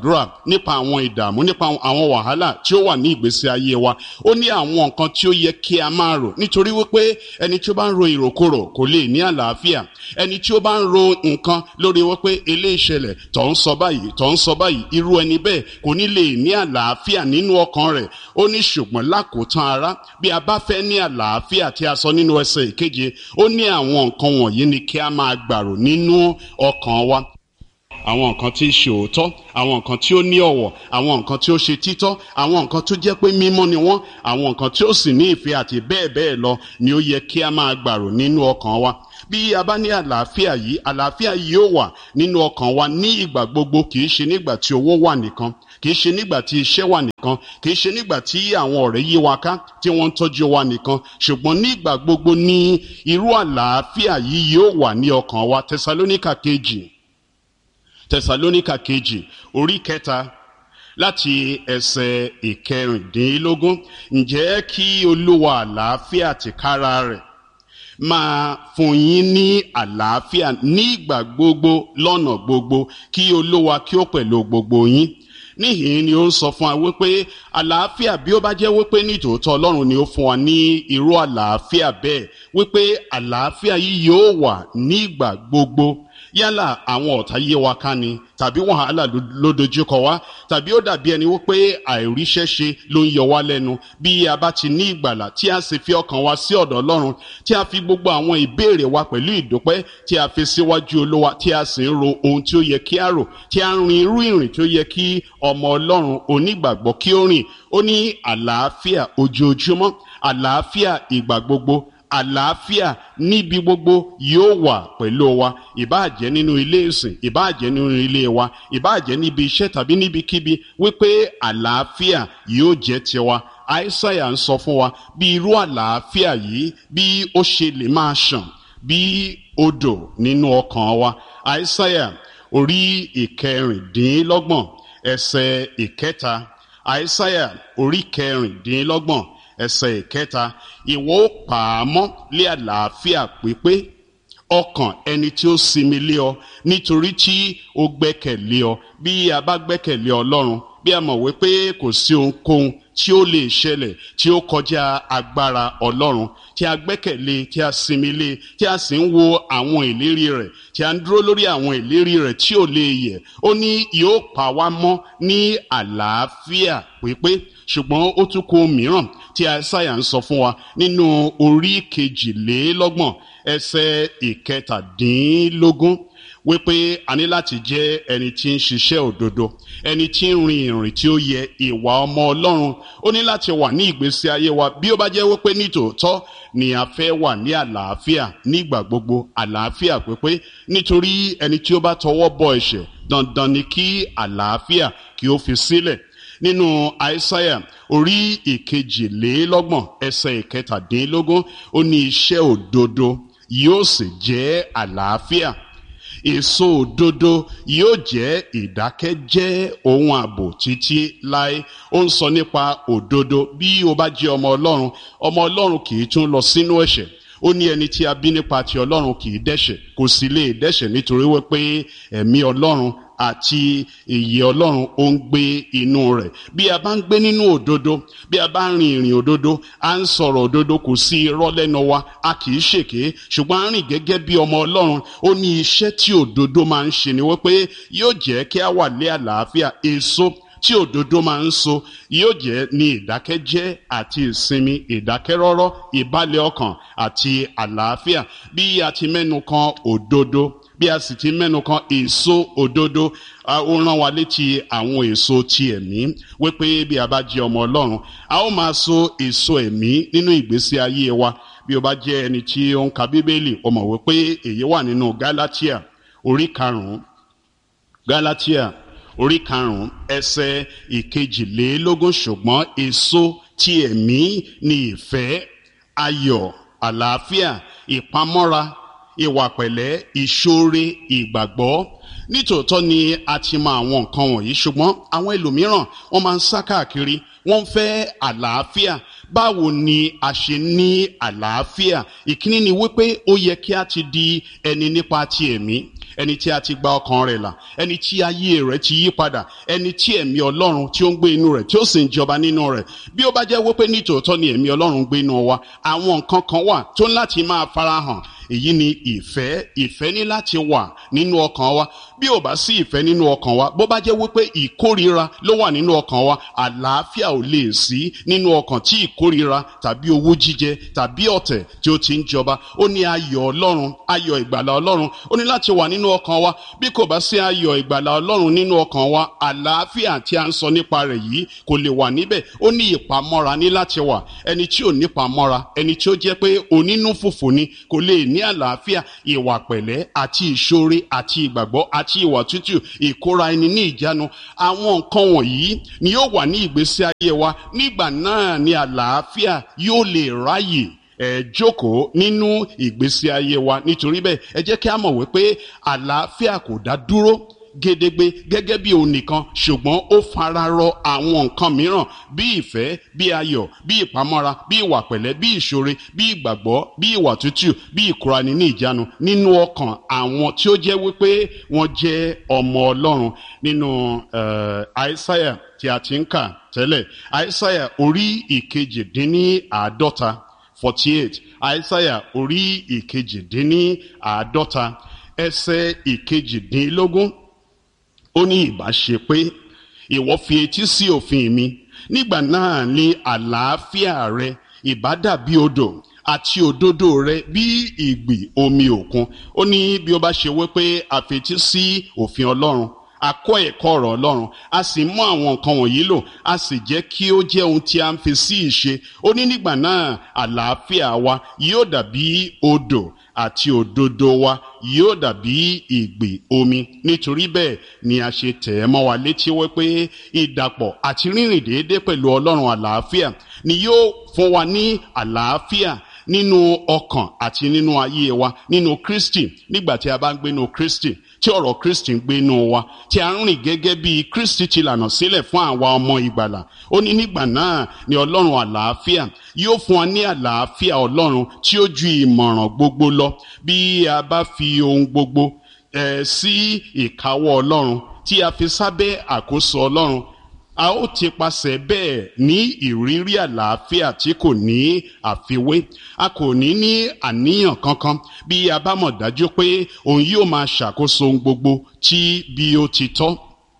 nípa àwọn ìdààmú nípa àwọn wàhálà tí ó wà ní ìgbésí ayé wa. Ó ní àwọn nǹkan tí ó yẹ kí a máa rò, nítorí wípé ẹni tí ó bá ń ro ìròkòrò kò lè ní àlàáfíà. Ẹni tí ó bá ń ro nǹkan lórí wípé eléyìí ṣẹlẹ̀ tó ń sọ báyìí tó ń sọ báyìí, irú ẹni bẹ́ẹ̀ kò ní lè ní àlàáfíà nínú ọkàn rẹ̀. Ó ní ṣùgbọ́n lákòótán ará, bí a bá fẹ́ ní àlàáfíà tí a sọ nínú ẹsẹ̀ ìkeje, ó ní àwọn nǹkan wọ̀nyí ni kí a máa gbàrò nínú ọkàn wa. Àwọn nǹkan tí í ṣe òótọ́, àwọn nǹkan tí ó ní ọ̀wọ̀, àwọn nǹkan tí ó ṣe títọ́, àwọn nǹkan tó jẹ́ pé mímọ́ ni wọ́n, àwọn nǹkan tí ó sì ní ìfẹ́ àti bẹ́ẹ̀ bẹ́ẹ̀ lọ ni ó yẹ kí a máa gbàrò nínú ọkàn wa. Bí a bá ní àlàáfíà yìí, àlàáfíà yìí ó wà nínú ọkàn wa ní ìgbà gbogbo, kì í ṣe nígbà tí owó wà nìkan, kì í ṣe nígbà tí iṣẹ́ wà nìkan, kì í ṣe nígbà tí àwọn ọ̀rẹ́ yí wa ká tí wọ́n ń tọ́jú wa nìkan, ṣùgbọ́n nígbà gbogbo ní irú àlàáfíà yìí yóò wà ní ọkàn wa. Tẹsalóníkà kejì Tẹsalóníkà kejì orí kẹta láti ẹsẹ̀ ìkẹrìndínlógún. Ǹjẹ́ kí Olúwa àlàáfíà tìkára rẹ̀ máa fún yín ní àlàáfíà nígbà gbogbo lọ́nà gbogbo, kí Olúwa kí ó pẹ̀lú gbogbo yín. Níhìn ni ó ń sọ fún wa wípé àlàáfíà, bí ó bá jẹ́ wípé nítòótọ́ Ọlọ́run ni ó fún wa ní irú àlàáfíà bẹ́ẹ̀, wípé àlàáfíà yìí yóò wà nígbà gbogbo. Yálà àwọn ọ̀tá yé wa ká ni, tàbí wàhálà ló dojúkọ wá, tàbí ó dàbí ẹni wípé àìríṣẹ́ ṣe ló ń yọ wá lẹ́nu. Bí a bá ti ní ìgbàlà tí a sì fi ọkàn wa sí ọ̀dọ̀ Ọlọ́run, tí a fi gbogbo àwọn ìbéèrè wa pẹ̀lú ìdúpẹ́ tí a fi síwájú Olúwa, tí a sì ń ro ohun tí ó yẹ kí a rò, tí a ń rin irú ìrìn tí ó yẹ kí ọmọ Ọlọ́run onígbàgbọ́ kí ó rìn. Ó ní àlàáfíà ojoojúmọ́, àlàáfíà ìgbà gbogbo, àlàáfíà níbi gbogbo yóò wà pẹ̀lú wa. Ìbáà jẹ́ nínú ilé ìsìn, ìbáà jẹ́ nínú ilé wa, ìbáà jẹ́ níbi iṣẹ́ tàbí níbikíbi, wípé àlàáfíà yóò jẹ́ tiwa. Àìsáyà ń sọ fún wa bí irú àlàáfíà yìí bí ó ṣe lè máa ṣàn bí odò nínú ọkàn wa. Àìsáyà orí ìkẹrìndínlọ́gbọ̀n ẹsẹ̀ ìkẹta. Àìsáyà orí kẹrìndínlọ́gbọ̀n ẹsẹ̀ ìkẹta. Ìwọ ó pa á mọ́ lé àlàáfíà pípé ọkàn ẹni tí ó sinmi lé ọ, nítorí tí ó gbẹ́kẹ̀lé ọ. Bí a bá gbẹ́kẹ̀lé Ọlọ́run, bí a mọ̀ wípé kò sí ohunkóhun tí ó lè ṣẹlẹ̀ tí ó kọjá agbára Ọlọ́run, tí a gbẹ́kẹ̀lé, tí a sinmi lé, tí a sì ń wo àwọn ìlérí rẹ̀, tí a ń dúró lórí àwọn ìlérí rẹ̀ tí ò lè yẹ̀. Ó ní yóò pa wá mọ́ ní àlàáfíà pípé. Ṣùgbọ́n ó tún kó mìíràn tí Àìsáyà ń sọ fún wa nínú orí kejìlélọ́gbọ̀n ẹsẹ̀ ìkẹtàdínlógún, wípé a ní láti jẹ́ ẹni tí ń ṣiṣẹ́ òdodo, ẹni tí ń rin ìrìn tí ó yẹ, ìwà ọmọ Ọlọ́run. Ó ní láti wà ní ìgbésí ayé wa bí ó bá jẹ́ wípé nítòótọ́ ni a fẹ́ wà ní àlàáfíà nígbà gbogbo, àlàáfíà pípé. Nítorí ẹni tí ó bá tọwọ́ bọ ẹ̀ṣẹ̀, dandan ni kí àlàáfíà kí ó fi sílẹ̀. Nínú Àìsáyà orí ìkejìlélọ́gbọ̀n ẹsẹ̀ ìkẹtàdínlógún, ó ní iṣẹ́ òdodo yóò sì jẹ́ àlàáfíà, èso òdodo yóò jẹ́ ìdákẹ́jẹ́ ohun ààbò títí láé. Ó ń sọ nípa òdodo. Bí o bá jẹ́ ọmọ Ọlọ́run, ọmọ Ọlọ́run kì í tún lọ sínú ẹ̀ṣẹ̀. Ó ní ẹni tí a bí nípa ti Ọlọ́run kì í dẹ́ṣẹ̀, kò sì lè dẹ́ṣẹ̀, nítorí wípé ẹ̀mí Ọlọ́run àti ìyè Ọlọ́run ó ń gbé inú rẹ̀. Bí a bá ń gbé nínú òdodo, bí a bá ń rin ìrìn òdodo, a ń sọ̀rọ̀ òdodo, kò sí irọ́ lẹ́nu wa, a kì í ṣèké, ṣùgbọ́n a ń rìn gẹ́gẹ́ bí ọmọ Ọlọ́run. Ó ní iṣẹ́ tí òdodo máa ń ṣe ni wípé yóò jẹ́ kí a wà ní àlàáfíà. Èso tí òdodo máa ń so yóò jẹ́ ní ìdákẹ́jẹ́ àti ìsinmi, ìdákẹ́rọ́rọ́, ìbálẹ̀ ọkàn àti àlàáfíà. Bí a ti mẹ́nu kan òdodo, bí a sì ti mẹ́nu kan èso òdodo, ó rán wa létí àwọn èso ti ẹ̀mí, wípé bí a bá jẹ́ ọmọ Ọlọ́run, a ó máa so èso ẹ̀mí nínú ìgbésí ayé wa. Bí o bá jẹ́ ẹni tí ó ń ka Bíbélì, o mọ̀ wípé èyí wà nínú Gálátíà orí karùn-ún. Gálátíà orí karùn-ún ẹsẹ̀ ìkejìlélógún. Ṣùgbọ́n èso ti ẹ̀mí ni ìfẹ́, ayọ̀, àlàáfíà, ìpamọ́ra, ìwà pẹ̀lẹ́, ìṣoore, ìgbàgbọ́. Nítòótọ́ ni a ti mọ àwọn nǹkan wọ̀nyí, ṣùgbọ́n àwọn ẹlòmíràn wọ́n máa ń sá káàkiri, wọ́n ń fẹ́ àlàáfíà. Báwo ni a ṣe ní àlàáfíà? Ìkíní ni wípé ó yẹ kí a ti di ẹni nípa ti ẹ̀mí. ẹni tí a ti gba ọkàn rẹ̀ là, ẹni tí ayé rẹ̀ ti yí padà, ẹni tí ẹ̀mí Ọlọ́run tí ó ń gbé inú rẹ̀ tí ó sì ń jọba nínú rẹ̀. Bí ó bá jẹ́ wípé nítòótọ́ ni ẹ̀mí Ọlọ́run ń gbé inú wa, àwọn nǹkan kan wà tó ń láti máa farahàn. Èyí ni ìfẹ́. Ìfẹ́ ní láti wà nínú ọkàn wa. Bí ò bá sí ìfẹ́ nínú ọkàn wa, bó bá jẹ́ wípé ìkórira ló wà nínú ọkàn wa, àlàáfíà ò lè sí nínú ọkàn tí ìkórira tàbí owú jíjẹ tàbí ọ̀tẹ̀ tí ó ti ń jọba. Ó ní ayọ̀ Ọlọ́run, ayọ̀ ìgbàlà Ọlọ́run, ó ní láti wà nínú ọkàn wa. Bí kò bá sí ayọ̀ ìgbàlà Ọlọ́run nínú ọkàn wa, àlàáfíà tí a ń sọ nípa rẹ̀ yìí kò lè wà níbẹ̀. Ó ní ìpamọ́ra ní láti wà. Ẹni tí ò ní ìpamọ́ra, ẹni tí ó jẹ́ pé onínú fùfù ni, kò lè ní àlàáfíà. Ìwà pẹ̀lẹ́ àti ìṣoore àti ìgbàgbọ́ àti ìwà tútù, ìkóra ẹni ní ìjánu, àwọn nǹkan wọ̀nyí ni yóò wà ní ìgbésí ayé wa. Nígbà náà ni àlàáfíà yóò lè ráyè ẹ jókòó nínú ìgbésí ayé wa. Nítorí bẹ́ẹ̀, ẹ jẹ́ kí a mọ̀ wípé àlàáfíà kò dá dúró gédégbé gẹ́gẹ́ bí òun nìkan, ṣùgbọ́n ó fararọ àwọn nǹkan mìíràn bí ìfẹ́, bí ayọ̀, bí ìpamọ́ra, bí ìwà pẹ̀lẹ́, bí ìṣoore, bí ìgbàgbọ́, bí ìwà tútù, bí ìkóraẹni ní ìjánu nínú ọkàn àwọn tí ó jẹ́ wípé wọ́n jẹ́ ọmọ Ọlọ́run. Nínú Àìsáyà tí a ti ń kà tẹ́lẹ̀, Àìsáyà orí ìkejìdínláàádọ́ta forty-eight, Àìsáyà orí ìkejìdínláàádọ́ta ẹsẹ̀ ìkejìdínlógún. Ó ní ìbá ṣe pé ìwọ fi etí sí òfin mi, nígbà náà ni àlàáfíà rẹ ìbá dàbí odò àti òdodo rẹ bí ìgbì omi òkun. Ó ní bí ó bá ṣe wípé a fetí sí òfin Ọlọ́run, a kọ́ ẹ̀kọ́ ọ̀rọ̀ Ọlọ́run, a sì mú àwọn nǹkan wọ̀nyí lò, a sì jẹ́ kí ó jẹ́ ohun tí a ń fi sí ìṣe. Ó ní nígbà náà àlàáfíà wa yóò dàbí odò àti òdodo wa yóò dàbí ìgbì omi. Nítorí bẹ́ẹ̀ ni a ṣe tẹ̀ ẹ́ mọ́ wa létí wípé ìdàpọ̀ àti rírìn déédéé pẹ̀lú Ọlọ́run àlàáfíà ni yóò fún wa ní àlàáfíà nínú ọkàn àti nínú ayé wa nínú Kristi. Nígbà tí a bá ń gbé nínú Kristi, tí ọ̀rọ̀ Kristi ń gbé inú wa, tí a ń rìn gẹ́gẹ́ bí Kristi ti lànà sílẹ̀ fún àwa ọmọ ìgbàlà, ó ní nígbà náà ni Ọlọ́run àlàáfíà yóò fún wa ní àlàáfíà Ọlọ́run tí ó ju ìmọ̀ràn gbogbo lọ. Bí a bá fi ohun gbogbo eh, sí ìkáwọ́ Ọlọ́run, tí a fi sábẹ́ àkóso Ọlọ́run, a ó ti pasẹ̀ bẹ́ẹ̀ ní ìrírí àlàáfíà tí kò ní àfiwé. A kò ní ní àníyàn kankan bí a bá mọ̀ dájú pé òun yóò máa ṣàkóso ohun gbogbo tí bí ó ti tọ́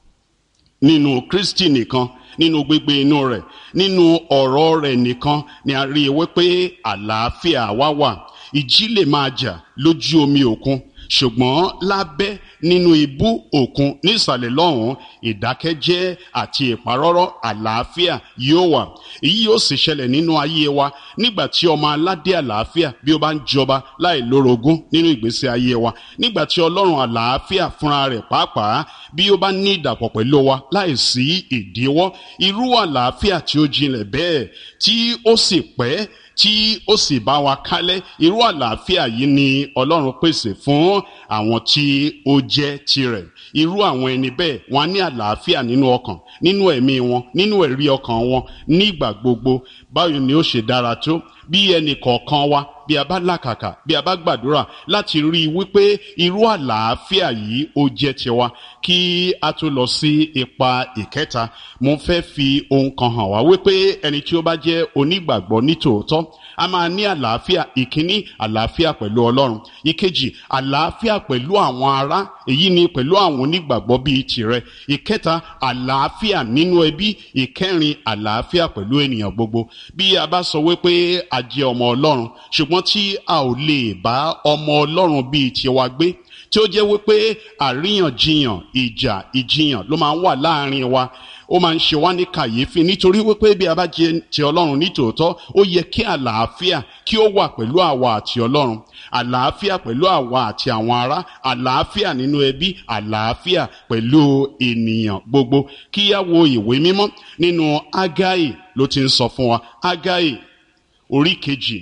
nínú Kristi nìkan, nínú gbígbé inú rẹ̀, nínú ọ̀rọ̀ rẹ̀ nìkan ni a rí i wípé àlàáfíà wa wà. Ìjì lè máa jà lójú omi òkun, ṣùgbọ́n lábẹ́ nínú ibú òkun nísàlẹ̀ lọ́hùn, ìdákẹ́jẹ́ àti ìparọ́rọ́ àlàáfíà yóò wà. Èyí yóò sì ṣẹlẹ̀ nínú ayé wa nígbà tí ọmọ aládé àlàáfíà bí ó bá ń jọba láì lórogún nínú ìgbésí ayé wa. Nígbà tí Ọlọ́run àlàáfíà fúnra rẹ̀ pàápàá bí ó bá ní ìdàpọ̀ pẹ̀lú wa láì sí ìdíwọ́. Irú àlàáfíà tí ó jinlẹ̀ bẹ́ẹ̀ tí ó sì pẹ́ tí ó sì bá wa kálẹ̀, irú àlàáfíà yìí ni Ọlọ́run pèsè fún àwọn tí ó jẹ́ tirẹ̀. Irú àwọn ẹni bẹ́ẹ̀ wọ́n á ní àlàáfíà nínú ọkàn, nínú ẹ̀mí wọn, nínú ẹ̀rí ọkàn wọn nígbà gbogbo. Báwo ni ó ṣe dára tó bí ẹnì kọ̀ọ̀kan wa, bí a bá làkàkà, bí a bá gbàdúrà láti rí i wípé irú àlàáfíà yìí ó jẹ́ tiwa. Kí a tó lọ sí ipa ìkẹta, mo fẹ́ fi ohun kan hàn wá wípé ẹni tí ó bá jẹ́ onígbàgbọ́ nítòótọ́ a máa ní àlàáfíà. Ìkíní, àlàáfíà pẹ̀lú Ọlọ́run. Ìkejì, àlàáfíà pẹ̀lú àwọn ará, èyí ni pẹ̀lú àwọn onígbàgbọ́ bíi tirẹ̀. Ìkẹta, àlàáfíà nínú ẹbí. Ìkẹrin, àlàáfíà pẹ̀lú ènìyàn gbogbo. Bí a bá sọ wípé a jẹ́ ọmọ Ọlọ́run, ṣùgbọ́n tí a ò lè bá ọmọ Ọlọ́run bíi tiwa gbé, tí ó jẹ́ wípé àríyànjiyàn, ìjà, ìjiyàn ló máa ń wà láàrin wa, ó máa ń ṣe wá ní kàyéfì. Nítorí wípé bí a bá jẹ́ ti Ọlọ́run nítòótọ́, ó yẹ kí àlàáfíà kí ó wà pẹ̀lú àwa àti Ọlọ́run, àlàáfíà pẹ̀lú àwa àti àwọn ará, àlàáfíà nínú ẹbí, àlàáfíà pẹ̀lú ènìyàn gbogbo. Kí a wo ìwé mímọ́ nínú Ágáì ló ti ń sọ fún wa. Ágáì orí kejì,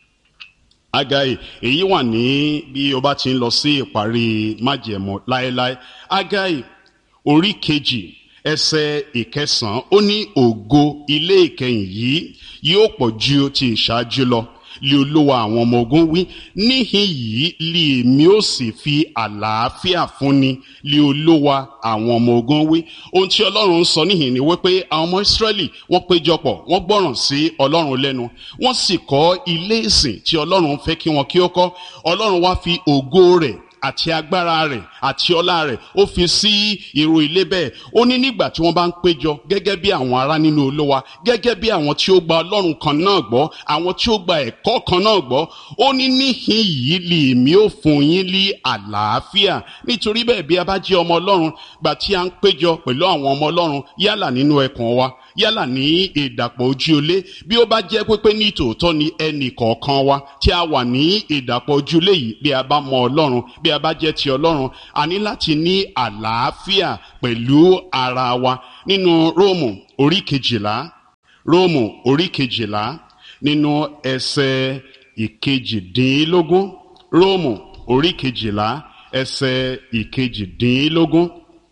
Ágáì, èyí wà ní bí o bá ti ń lọ sí ìparí májẹ̀mú láéláé. Ágáì orí kejì ẹsẹ̀ ìkẹsàn-án, ó ní ògo ilé ìkẹyìn yìí yóò pọ̀ ju ti ìṣáájú lọ, lé Olúwa àwọn ọmọ ogun wí. Níhìn yìí lé èmi ó sì fi àlàáfíà fúnni lé Olúwa àwọn ọmọ ogun wí. Ohun tí Ọlọ́run ń sọ níhìn ni wípé àwọn ọmọ Ísírẹ́lì wọ́n péjọpọ̀, wọ́n gbọ́ràn sí Ọlọ́run lẹ́nu, wọ́n sì kọ́ ilé ìsìn tí Ọlọ́run fẹ́ kí wọn kí ó kọ́. Ọlọ́run wá fi ògo rẹ̀ àti agbára rẹ̀ àti ọlá rẹ̀ ó fi sí irú ilé bẹ́ẹ̀. Ó ní nígbà tí wọ́n bá ń péjọ gẹ́gẹ́ bí àwọn ará nínú Olúwa, gẹ́gẹ́ bí àwọn tí ó gba Ọlọ́run kan náà gbọ́, àwọn tí ó gba ẹ̀kọ́ kan náà gbọ́, ó ní níhìn yìí lè mí ó fún yín ní àlàáfíà. Nítorí bẹ́ẹ̀ bí a bá jẹ́ ọmọ Ọlọ́run, gbà tí a ń péjọ pẹ̀lú àwọn ọmọ Ọlọ́run yálà nínú ẹkùn wa, yálà ní ìdàpọ̀ ojúlé, bí ó bá jẹ́ pé ní tòótọ́ ni ẹnì kọ̀ọ̀kan wa tí a wà ní ìdàpọ̀ ojúlé yìí, bí a bá mọ Ọlọ́run, bí a bá jẹ́ ti Ọlọ́run, a ní láti ní àlàáfíà pẹ̀lú ara wa. Nínú Róòmù orí kejìlá, Róòmù orí kejìlá nínú ẹsẹ̀ ìkejìdínlógún, Róòmù orí kejìlá ẹsẹ̀ ìkejìdínlógún,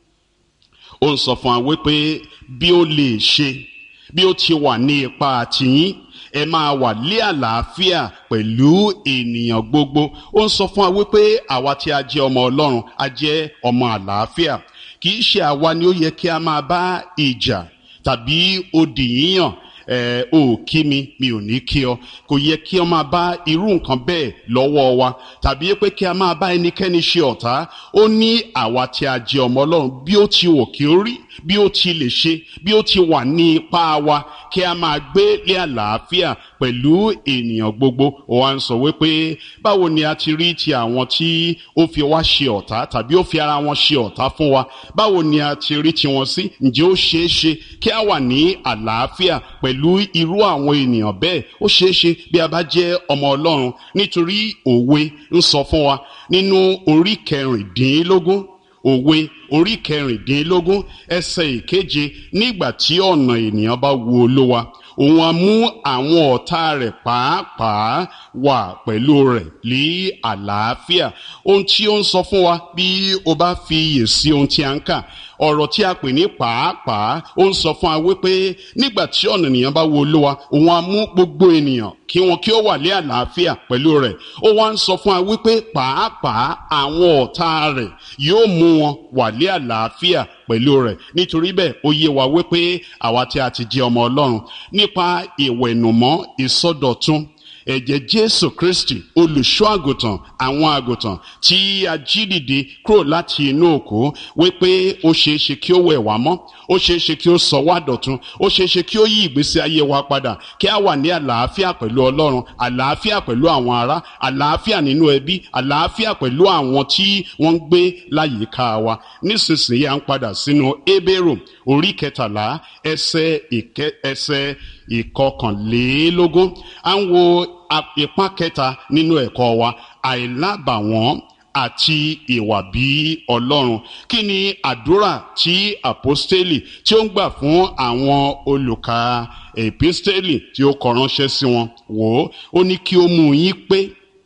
ó ń sọ fún wa wípé bí ó lè ṣe, bí ó ti wà ní ipa tiyín, ẹ máa wà lé àlàáfíà pẹ̀lú ènìyàn gbogbo. Ó ń sọ fún wa wípé àwa tí a jẹ́ ọmọ Ọlọ́run, a jẹ́ ọmọ àlàáfíà. Kì í ṣe àwa ni ó yẹ kí a máa bá ìjà tàbí odi yíyàn, ẹ ò kí mi mi ò ní kí ọ. Kò yẹ kí ọ máa bá irú nǹkan bẹ́ẹ̀ lọ́wọ́ wa, tàbí pé kí a máa bá ẹnikẹ́ni ṣe ọ̀tá. Ó ní àwa tí a jẹ́ ọmọ Ọlọ́run, bí ó ti wò kí ó rí, bí ó ti lè ṣe, bí ó ti wà ní ipá wa, kí a máa gbé lé àlàáfíà pẹ̀lú ènìyàn gbogbo. Ó wá ń sọ wípé báwo ni a ti rí ti àwọn tí ó fi wá ṣe ọ̀tá tàbí ó fi ara wọn ṣe ọ̀tá fún wa, báwo ni a ti rí tiwọn sí? Ǹjẹ́ ó ṣeé ṣe kí a wà ní àlàáfíà pẹ̀lú irú àwọn ènìyàn bẹ́ẹ̀? Ó ṣeé ṣe bí a bá jẹ́ ọmọ Ọlọ́run, nítorí òwe ń sọ fún wa nínú orí kẹrìndínlógún, òwe orí kẹrìndínlógún ẹsẹ̀ ìkeje, nígbà tí ọ̀nà ènìyàn bá wu Olúwa, òun á mú àwọn ọ̀tá rẹ̀ pàápàá wà pẹ̀lú rẹ̀ ní àlàáfíà. Ohun tí ó ń sọ fún wa, bí o bá fi iyè sí ohun tí a ń kà, ọ̀rọ̀ tí a pè ní pàápàá, ó ń sọ fún wa wípé nígbà tí ọ̀nà ènìyàn bá wu Olúwa, òun á mú gbogbo ènìyàn kí wọn kí ó wà ní àlàáfíà pẹ̀lú rẹ̀. Ó wá ń sọ fún wa wípé pàápàá àwọn ọ̀tá rẹ̀ yóò mú wọn wà ní àlàáfíà pẹ̀lú rẹ̀. Nítorí bẹ́ẹ̀ ó yé wa wípé àwa tí a ti jẹ́ ọmọ Ọlọ́run, nípa ìwẹ̀nùmọ́ ìsọdọ̀tun ẹ̀jẹ̀ Jésù Kristi olùṣọ́ àgùntàn àwọn àgùntàn tí a jí dìde kúrò láti inú òkú, wípé ó ṣeé ṣe kí ó wẹ̀ wá mọ́, ó ṣeé ṣe kí ó sọ wá dọ̀tun, ó ṣeé ṣe kí ó yí ìgbésí ayé wa padà, kí a wà ní àlàáfíà pẹ̀lú Ọlọ́run, àlàáfíà pẹ̀lú àwọn ará, àlàáfíà nínú ẹbí, àlàáfíà pẹ̀lú àwọn tí wọ́n ń gbé láyìíká wa. Nísinsìnyí à ń padà sínú Hébérù orí kẹtàlá ẹsẹ̀ ìkẹ ẹsẹ̀ ìkọkànlélógún. À ń wo ipá kẹta nínú ẹ̀kọ́ wa, àìlábàwọ́n àti ìwà bí Ọlọ́run. Kí ni àdúrà tí àpọ́stélì tí ó ń gbà fún àwọn olùkà èpístélì tí ó kọ ránṣẹ́ sí wọn? Wò ó, ó ní kí ó mú yín pé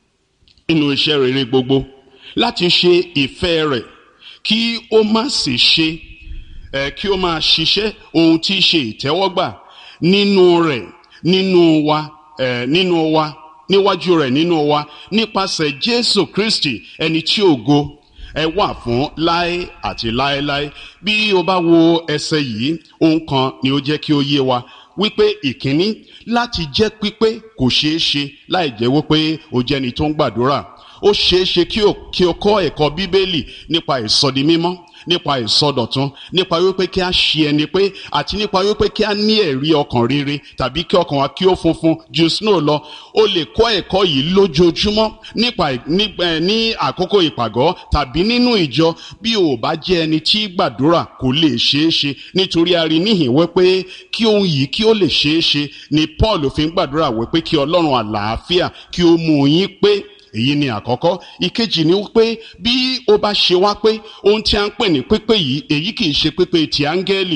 nínú iṣẹ́ rere gbogbo, láti ṣe ìfẹ́ rẹ̀, kí ó má sì ṣe ẹ̀ kí ó máa ṣiṣẹ́ ohun tí í ṣe ìtẹ́wọ́gbà nínú rẹ̀, nínú wa, ẹ̀ nínú wa, níwájú rẹ̀ nínú wa, nípasẹ̀ Jésù Kristi, ẹni tí ògo ẹ wà fún láé àti láéláé. Bí o bá wo ẹsẹ̀ yìí, ohun kan ni ó jẹ́ kí ó yé wa, wípé ìkíní, láti jẹ́ pípé kò ṣeé ṣe láì jẹ́ wípé o jẹ́ni tó ń gbàdúrà. Ó ṣeé ṣe kí o kí o kọ́ ẹ̀kọ́ Bíbélì nípa ìsọdi mímọ́, nípa ìsọdọ̀tun, nípa wípé kí a ṣe ẹni pé, àti nípa wípé kí a ní ẹ̀rí ọkàn rere, tàbí kí ọkàn wa kí ó funfun ju snow lọ. O lè kọ́ ẹ̀kọ́ yìí lójoojúmọ́ nípa ní àkókò ìpàgọ́ tàbí nínú ìjọ. Bí o bá jẹ́ ẹni tí gbàdúrà, kò lè ṣeé ṣe, nítorí a rí níhìn wípé kí ohun yìí kí ó lè ṣeé ṣe ni Paul fi ń gbàdúrà wípé kí Ọlọ́run àlàáfíà kí ó mú yín pé. Èyí ni àkọ́kọ́. Ìkejì ni wípé bí ó bá ṣe wá pé ohun tí a ń pè ní pípé yìí, èyí kìí ṣe pípé ti áńgẹ́lì,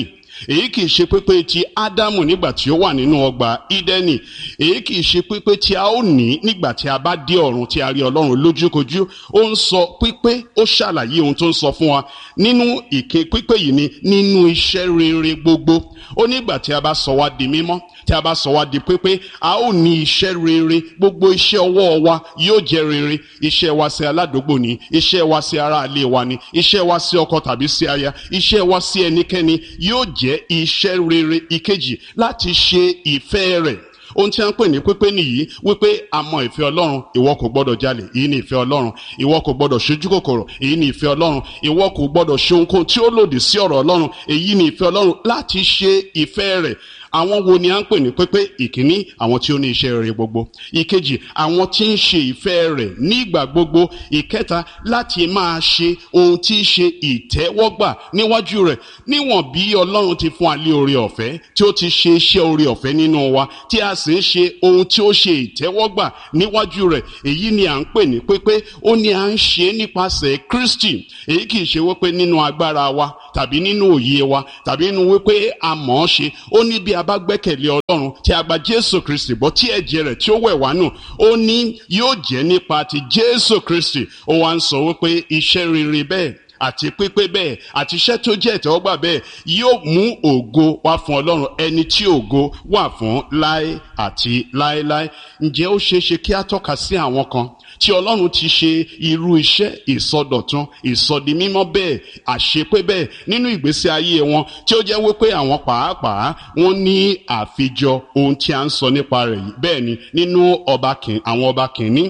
èyí kìí ṣe pípé ti Ádámù nígbà tí ó wà nínú ọgbà Ídẹ́nì, èyí kìí ṣe pípé tí a ó ní nígbà tí a bá dé ọ̀run tí a rí Ọlọ́run lójúkojú. Ó ń sọ pípé, ó ṣàlàyé ohun tó ń sọ fún wa nínú ìké pípé yìí ni nínú iṣẹ́ rere gbogbo. Ó nígbà tí a bá sọ wá di mímọ́, tí a bá sọ wá di pípé, a ó ní iṣẹ́ rere. Gbogbo iṣẹ́ ọwọ́ wa yóò jẹ́ rere. Iṣẹ́ wa sí aládùúgbò ni, iṣẹ́ wa sí ará ilé wa ni, iṣẹ́ wa sí ọkọ tàbí sí aya, iṣẹ́ wa sí ẹnikẹ́ni yóò jẹ́ iṣẹ́ rere. Ìkejì, láti ṣe ìfẹ́ rẹ̀. Ohun tí a ń pè ní pípé nìyí, wípé a mọ ìfẹ́ Ọlọ́run, ìwọ kò gbọdọ̀ jalè, èyí ni ìfẹ́ Ọlọ́run. Ìwọ kò gbọdọ̀ ṣojú kòkòrò, èyí ni ìfẹ́ Ọlọ́run. Ìwọ kò gbọdọ̀ ṣe ohunkóhun tí ó lòdì sí ọ̀rọ̀ Ọlọ́run, èyí ni ìfẹ́ Ọlọ́run. Láti ṣe ìfẹ́ rẹ̀. Àwọn wo ni a ń pè ní pípé? Ìkíní, àwọn tí ó ní iṣẹ́ rere gbogbo. Ìkejì, àwọn tí ń ṣe ìfẹ́ rẹ̀ nígbà gbogbo. Ìkẹta, láti máa ṣe ohun tí í ṣe ìtẹ́wọ́gbà níwájú rẹ̀. Níwọ̀n bí Ọlọ́run ti fún wa ní oore ọ̀fẹ́, tí ó ti ṣe iṣẹ́ oore ọ̀fẹ́ nínú wa, tí a sì ń ṣe ohun tí ó ṣe ìtẹ́wọ́gbà níwájú rẹ̀, èyí ni à ń pè ní pípé. Ó ní à ń ṣe nípasẹ̀ Kristi. Èyí kìí ṣe wípé nínú agbára wa tàbí nínú òye wa tàbí nínú wípé a mọ̀ ọ́ ṣe. Ó ní bí a bá gbẹ́kẹ̀lé Ọlọ́run, tí a gba Jésù Kristi gbọ́, tí ẹ̀jẹ̀ rẹ̀ tí ó wẹ̀ wá nù, ó ní yóò jẹ́ nípa ti Jésù Kristi. Ó wá ń sọ wípé iṣẹ́ rere bẹ́ẹ̀ àti pípé bẹ́ẹ̀ àti iṣẹ́ tó jẹ́ ìtẹ́wọ́gbà bẹ́ẹ̀ yóò mú ògo wá fún Ọlọ́run, ẹni tí ògo wà fún láé àti láéláé. Ǹjẹ́ ó ṣeé ṣe kí a tọ́ka sí àwọn kan tí Ọlọ́run ti ṣe irú iṣẹ́ ìsọdọ̀tun, ìsọdimímọ́ bẹ́ẹ̀, àṣepé bẹ́ẹ̀ nínú ìgbésí ayé wọn, tí ó jẹ́ wípé àwọn pàápàá wọ́n ní àfijọ ohun tí a ń sọ nípa rẹ̀ yìí. Bẹ́ẹ̀ ni nínú ọba kìíní, àwọn ọba kìíní,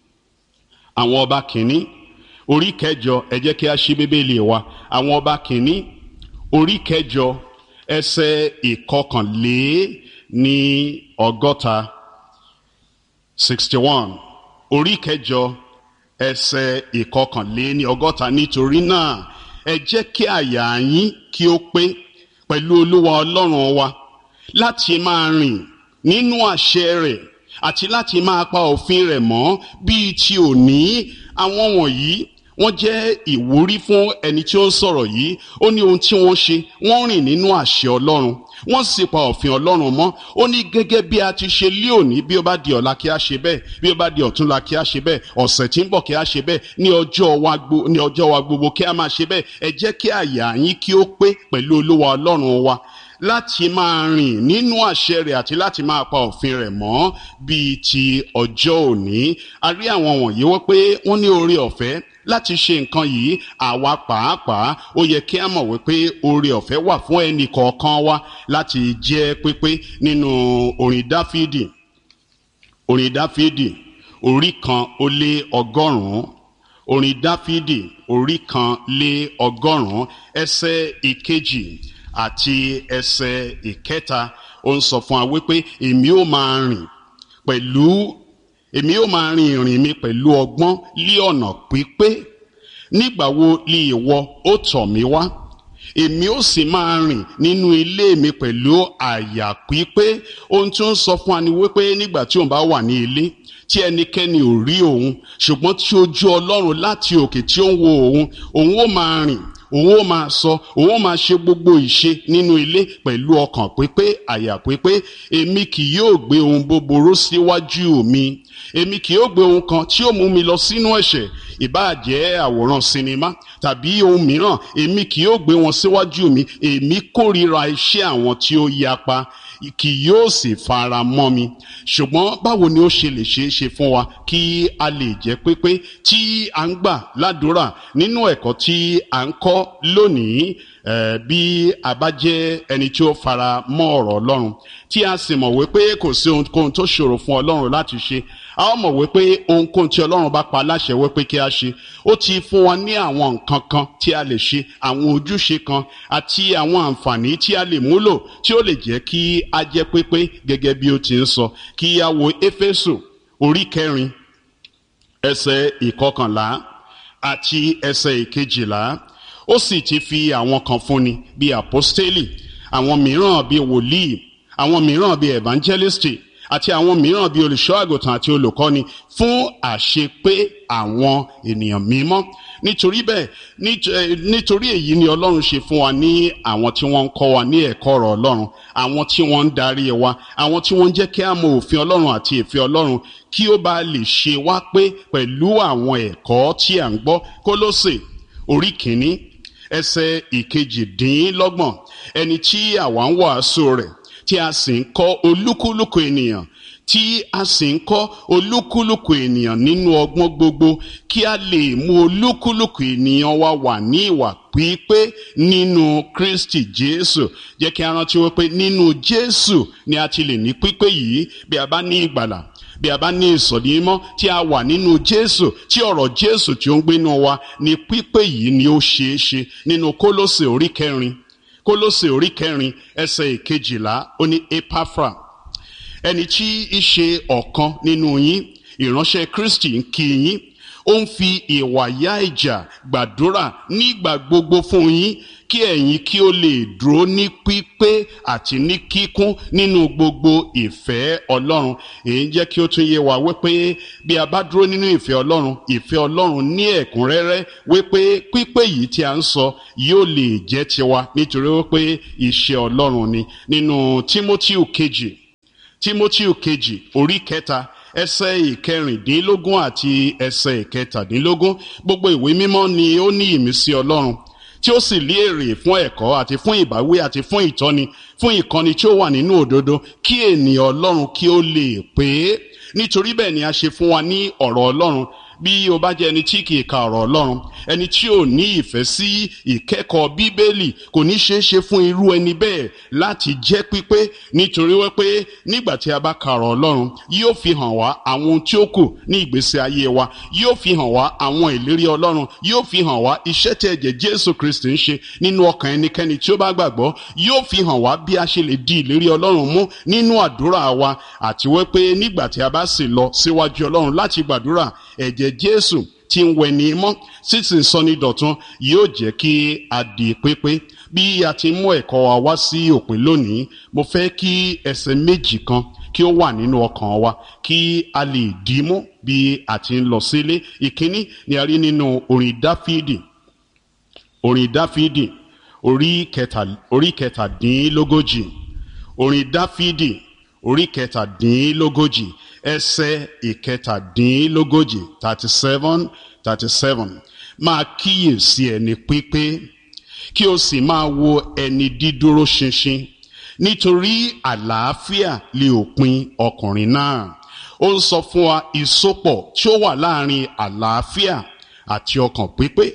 àwọn ọba kìíní orí kẹjọ, ẹ jẹ́ kí a ṣí Bíbélì wa. Àwọn ọba kìíní orí kẹjọ ẹsẹ̀ ìkọkànlé ní ọgọ́ta sixty one. Orí kẹjọ ẹsẹ̀ ìkọkànlé ní ọgọ́ta. Nítorí náà ẹ jẹ́ kí àyà yín kí ó pé pẹ̀lú Olúwa Ọlọ́run wa, láti máa rìn nínú àṣẹ rẹ̀ àti láti máa pa òfin rẹ̀ mọ́ bíi ti òní. Àwọn wọ̀nyí wọ́n jẹ́ ìwúrí fún ẹni tí ó ń sọ̀rọ̀ yìí. Ó ní ohun tí wọ́n ṣe, wọ́n rìn nínú àṣẹ Ọlọ́run, wọ́n sì pa òfin Ọlọ́run mọ́. Ó ní gẹ́gẹ́ bí a ti ṣe lé òní, bí ó bá di ọ̀la kí a ṣe bẹ́ẹ̀, bí ó bá di ọ̀túnla kí a ṣe bẹ́ẹ̀, ọ̀sẹ̀ tí ń bọ̀ kí a ṣe bẹ́ẹ̀, ní ọjọ́ wa gbogbo, ní ọjọ́ wa gbogbo kí a máa ṣe bẹ́ẹ̀. Ẹ jẹ́ kí àyà yín kí ó pé pẹ̀lú Olúwa Ọlọ́run wa, láti máa rìn nínú àṣẹ rẹ̀ àti láti máa pa òfin rẹ̀ mọ́ bíi ti ọjọ́ òní. A rí àwọn wọ̀nyí wọ́n pé wọ́n ní oore ọ̀fẹ́ láti ṣe nǹkan yìí. Àwa pàápàá ó yẹ kí a mọ̀ wípé oore ọ̀fẹ́ wà fún ẹnì kọ̀ọ̀kan wa láti jẹ́ pípé. Nínú orin Dáfídì, orin Dáfídì orí kan ó lé ọgọ́rùn-ún, orin Dáfídì orí kan lé ọgọ́rùn-ún ẹsẹ̀ ìkejì àti ẹsẹ̀ ìkẹta. Ó ń sọ fún wa wípé èmi ó máa rìn pẹ̀lú èmi ó máa rin ìrìn mi pẹ̀lú ọgbọ́n lí ọ̀nà pípé. Nígbà wo li ìwọ ó tọ̀ mí wá? Èmi ó sì máa rìn nínú ilé mi pẹ̀lú àyà pípé. Ohun tí ó ń sọ fún wa ni wípé nígbà tí òun bá wà ní ilé, tí ẹnikẹ́ni ò rí òun, ṣùgbọ́n tí ojú Ọlọ́run láti òkè tí ó ń wo òun, òun ó máa rìn, òun ó máa sọ, òun ó máa ṣe gbogbo ìṣe nínú ilé pẹ̀lú ọkàn pípé, àyà pípé. Èmi kì yóò gbé ohun búburú síwájú mi. Èmi kì yóò gbé ohun kan tí ó mú mi lọ sínú ẹ̀ṣẹ̀, ìbáà jẹ́ àwòrán sinimá tàbí ohun mìíràn. Èmi kì yóò gbé wọn síwájú mi. Èmi kórìíra iṣẹ́ àwọn tí ó yapa, kì yóò sì fara mọ́ mi. Ṣùgbọ́n báwo ni ó ṣe lè ṣeé ṣe fún wa kí a lè jẹ́ pípé tí a ń gbà ládùúrà nínú ẹ̀kọ́ tí a ń kọ́ lónìí? Eh, bí a bá jẹ́ ẹni tí ó fara mọ́ ọ̀rọ̀ Ọlọ́run, tí a sì mọ̀ wípé kò sí ohunkóhun tó ṣòro fún Ọlọ́run láti ṣe, a ó mọ̀ wípé ohunkóhun tí Ọlọ́run bá pa láṣẹ wípé kí a ṣe, ó ti fún wa ní àwọn nǹkan kan tí a lè ṣe, àwọn ojúṣe kan àti àwọn àǹfààní tí a lè múlò tí ó lè jẹ́ kí a jẹ́ pípé gẹ́gẹ́ bí ó ti ń sọ. Kí a wo Éfésù orí kẹrin ẹsẹ̀ ìkọkànlá àti ẹsẹ̀ ìkejìlá. Ó sì ti fi àwọn kan fúnni bí àpọ́stélì, àwọn mìíràn bí wòlíì, àwọn mìíràn bí evangelisti, àti àwọn mìíràn bíi olùṣọ́ àgùntàn àti olùkọ́ni fún àṣepé àwọn ènìyàn mímọ́. Nítorí bẹ́ẹ̀ nítorí èyí ni Ọlọ́run ṣe fún wa ní àwọn tí wọ́n ń kọ́ wa ní ẹ̀kọ́ ọ̀rọ̀ Ọlọ́run, àwọn tí wọ́n ń darí wa, àwọn tí wọ́n ń jẹ́ kí a mọ òfin Ọlọ́run àti ìfẹ́ Ọlọ́run, kí ó bá lè ṣe wá pé pẹ̀lú àwọn ẹ̀kọ́ tí à ń gbọ́. Kólósè orí kìíní ẹsẹ̀ ìkejìdínlọ́gbọ̀n, ẹni tí àwa ń wàásù rẹ̀, tí a sì ń kọ́ olúkúlùkù ènìyàn tí a sì ń kọ́ olúkúlùkù ènìyàn nínú ọgbọ́n gbogbo, kí a lè mú olúkúlùkù ènìyàn wa wà ní ìwà pípé nínú Kristi Jésù. Jẹ́ kí a rántí wípé nínú Jésù ni a ti lè ní pípé yìí. Bí a bá ní ìgbàlà, bí a bá ní ìsọ̀dí mímọ́, tí a wà nínú Jésù, tí ọ̀rọ̀ Jésù tí ó ń gbénú wa, ní pípé yìí ni ó ṣeé ṣe. Nínú Kólósè orí kẹrin Kólósè orí kẹrin ẹsẹ̀ ìkejìlá, ó ní Epafra, ẹni tí í ṣe ọ̀kan nínú yín, ìránṣẹ́ Kristi, ń kí yín. Ó ń fi ìwàyà ìjà gbàdúrà nígbà gbogbo fún yín, kí ẹ̀yin kí ó lè dúró ní pípé àti ní kíkún nínú gbogbo ìfẹ́ Ọlọ́run. Èyí jẹ́ kí ó tún yé wa wípé bí a bá dúró nínú ìfẹ́ Ọlọ́run, ìfẹ́ Ọlọ́run ní ẹ̀kúnrẹ́rẹ́, wípé pípé yìí tí a ń sọ yóò lè jẹ́ tiwa, nítorí wípé iṣẹ́ Ọlọ́run ni. Nínú Tímótíù kejì Tímótíù kejì orí kẹta ẹsẹ̀ ìkẹrìndínlógún àti ẹsẹ̀ ìkẹtàdínlógún, gbogbo ìwé mímọ́ ni ó ní ìmísí Ọlọ́run, tí ó sì lé èrè fún ẹ̀kọ́ àti fún ìbáwí àti fún ìtọ́ni, fún ìkọ́ni tí ó wà nínú òdodo, kí ènìyàn Ọlọ́run kí ó lè pé. Nítorí bẹ́ẹ̀ ni a ṣe fún wa ní ọ̀rọ̀ Ọlọ́run. Bí o bá jẹ́ ẹni tí kìí ka ọ̀rọ̀ Ọlọ́run, ẹni tí ò ní ìfẹ́ sí ìkẹ́kọ̀ọ́ Bíbélì, kò ní ṣeé ṣe fún irú ẹni bẹ́ẹ̀ láti jẹ́ pípé. Nítorí wípé nígbà tí a bá ka ọ̀rọ̀ Ọlọ́run, yóò fi hàn wá àwọn ohun tí ó kù ní ìgbésí ayé wa, yóò fi hàn wá àwọn ìlérí Ọlọ́run, yóò fi hàn wá iṣẹ́ tí ẹ̀jẹ̀ Jésù Kristi ń ṣe nínú ọkàn ẹnikẹ́ni tí ó bá gbàgbọ́, yóò fi hàn wá bí a ṣe lè di ìlérí Ọlọ́run mú nínú àdúrà wa, àti wípé nígbà tí a bá sì lọ síwájú Ọlọ́run láti gbàdúrà, ẹ̀jẹ̀ Jésù tí ń wẹ̀ ní mọ́, sísìn sọni dọ̀tun, yóò jẹ́ kí a di pípé. Bí a ti mú ẹ̀kọ́ wa wá sí òpin lónìí, mo fẹ́ kí ẹsẹ̀ méjì kan kí ó wà nínú ọkàn wa, kí a lè dì mú bí a ti ń lọ sílé. Ìkíní ni a rí nínú orin Dáfídì orin Dáfídì orí kẹta orí kẹtàdínlógójì orin Dáfídì orí kẹtàdínlógójì ẹsẹ̀ ìkẹtàdínlógójì thirty seven thirty seven. Máa kíyèsí ẹni pípé, kí o sì máa wo ẹni dídúró ṣinṣin, nítorí àlàáfíà lè òpin ọkùnrin náà. Ó ń sọ fún wa ìsopọ̀ tí ó wà láàrin àlàáfíà àti ọkàn pípé,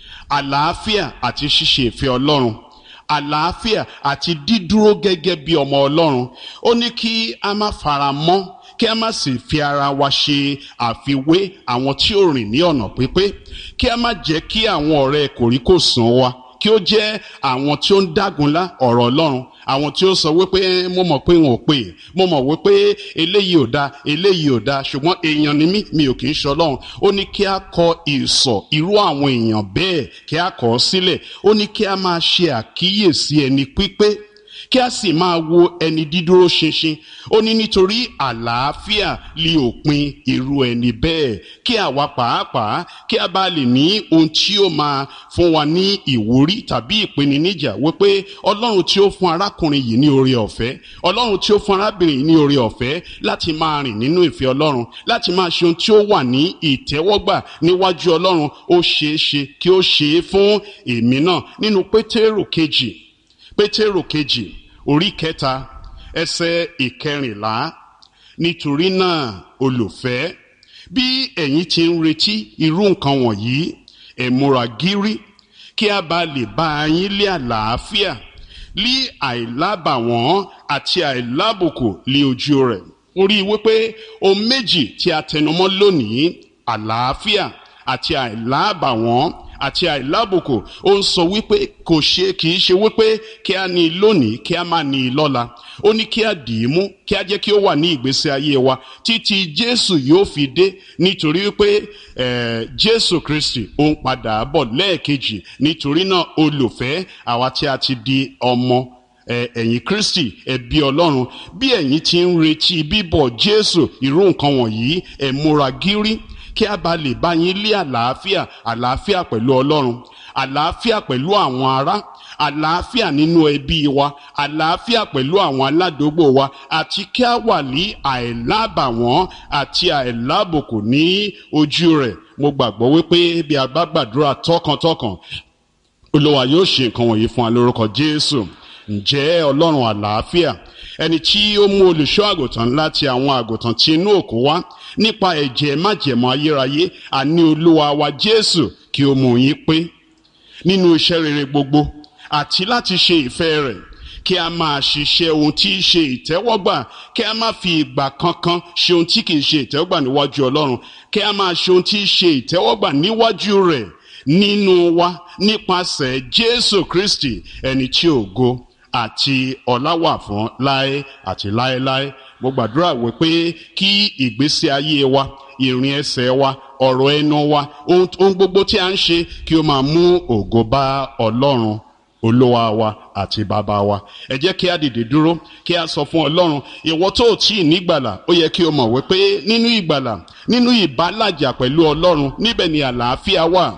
àlàáfíà àti ṣíṣe ìfẹ́ Ọlọ́run, àlàáfíà àti dídúró gẹ́gẹ́ bí ọmọ Ọlọ́run. Ó ní kí a má fara mọ́, kí a má sì fi ara wa ṣe àfiwé àwọn tí ó rìn ní ọ̀nà pípé, kí a má jẹ́ kí àwọn ọ̀rẹ́ kòríkòsùn wa kí ó jẹ́ àwọn tí ó ń dágunlá ọ̀rọ̀ Ọlọ́run, àwọn tí ó sọ wípé mo mọ̀ pé wọn ò pè, mo mọ̀ wípé eléyìí ò da, eléyìí ò da, ṣùgbọ́n èèyàn ni mí, mi ò kì í ṣe Ọlọ́run. Ó ní kí a kọ ìsọ̀ irú àwọn èèyàn bẹ́ẹ̀, kí a kọ̀ ọ́ sílẹ̀. Ó ní kí a máa ṣe àkíyèsí ẹni pípé, kí a sì máa wo ẹni dídúró ṣinṣin. Ó ní nítorí àlàáfíà lè òpin irú ẹni bẹ́ẹ̀, kí àwa pàápàá kí a bá lè ní ohun tí ó máa fún wa ní ìwúrí tàbí ìpèníjà wípé Ọlọ́run tí ó fún arákùnrin yìí ní oore ọ̀fẹ́, Ọlọ́run tí ó fún arábìnrin yìí ní oore ọ̀fẹ́ láti máa rìn nínú ìfẹ́ Ọlọ́run, láti máa ṣe ohun tí ó wà ní ìtẹ́wọ́gbà níwájú Ọlọ́run, ó ṣeé ṣe kí ó ṣe é fún èmi náà. Nínú Pétérù kejì Pétérù kejì orí kẹta ẹsẹ̀ ìkẹrìnlá, nítorí náà olùfẹ́, bí ẹ̀yin ti ń retí irú nǹkan wọ̀nyí, ẹ múra gírí, kí a bá lè bá yín lé àlàáfíà, lé àìlábàwọ́n àti àìlábùkù lé ojú rẹ̀. Orí wípé ohun méjì tí a tẹnumọ́ lónìí, àlàáfíà àti àìlábàwọ́n àti àìlábùkù, ó ń sọ wípé kò ṣe kìí ṣe wípé kí a ní lónìí kí a má ní lọ́la. Ó ní kí a dì í mú, kí a jẹ́ kí ó wà ní ìgbésí ayé wa títí Jésù yóò fi dé, nítorí wípé eh, Jésù Kristi ó ń padà bọ̀ lẹ́ẹ̀kejì. Nítorí náà olùfẹ́, àwa tí a ti di ọmọ ẹ̀yìn Kristi ẹbí Ọlọ́run bí ẹ̀yin ti ń retí bíbọ̀ Jésù irú nǹkan wọ̀nyí ẹ múra gírí kí a bá lè bá yín lé àlàáfíà àlàáfíà pẹ̀lú Ọlọ́run àlàáfíà pẹ̀lú àwọn ará àlàáfíà nínú ẹbí wa àlàáfíà pẹ̀lú àwọn aládùúgbò wa àti kí a wà ní àìlábàwọ́n àti àìlábùkù ní ojú rẹ̀. Mo gbàgbọ́ wípé bí a bá gbàdúrà tọkàntọkàn Olúwa yóò ṣe nǹkan wọ̀nyí fún wa lórúkọ Jésù. Ǹjẹ́ Ọlọ́run àlàáfíà ẹni tí ó mú olùṣọ́ àgùntàn láti àwọn àgùntàn tí inú òkú wá nípa ẹ̀jẹ̀ májẹ̀mú ayérayé àní Olúwa wa Jésù kí ó mú yín pé nínú iṣẹ́ rere gbogbo àti láti ṣe ìfẹ́ rẹ̀ kí a máa ṣiṣẹ́ ohun tí í ṣe ìtẹ́wọ́gbà kí a má fi ìgbà kankan ṣe ohun tí kìí ṣe ìtẹ́wọ́gbà níwájú Ọlọ́run kí a máa ṣe ohun tí í ṣe ìtẹ́wọ́gbà níwájú rẹ̀ nínú wa nípasẹ̀ Jésù Kristi ẹni tí ògo àti ọlá wà fún láé àti láéláé. Mo gbàdúrà wípé kí ìgbésí ayé wa ìrìn ẹsẹ̀ wa ọ̀rọ̀ ẹnu wa ohun gbogbo tí a ń ṣe kí ó máa mú ògo bá Ọlọ́run Olúwa wa àti bàbá wa. Ẹ jẹ́ kí a dìde dúró kí a sọ fún Ọlọ́run ìwọ tó tí ì nígbàlà ó yẹ kí o mọ̀ wípé nínú ìgbàlà nínú ìbálàjà pẹ̀lú Ọlọ́run níbẹ̀ ni àlàáfíà wà.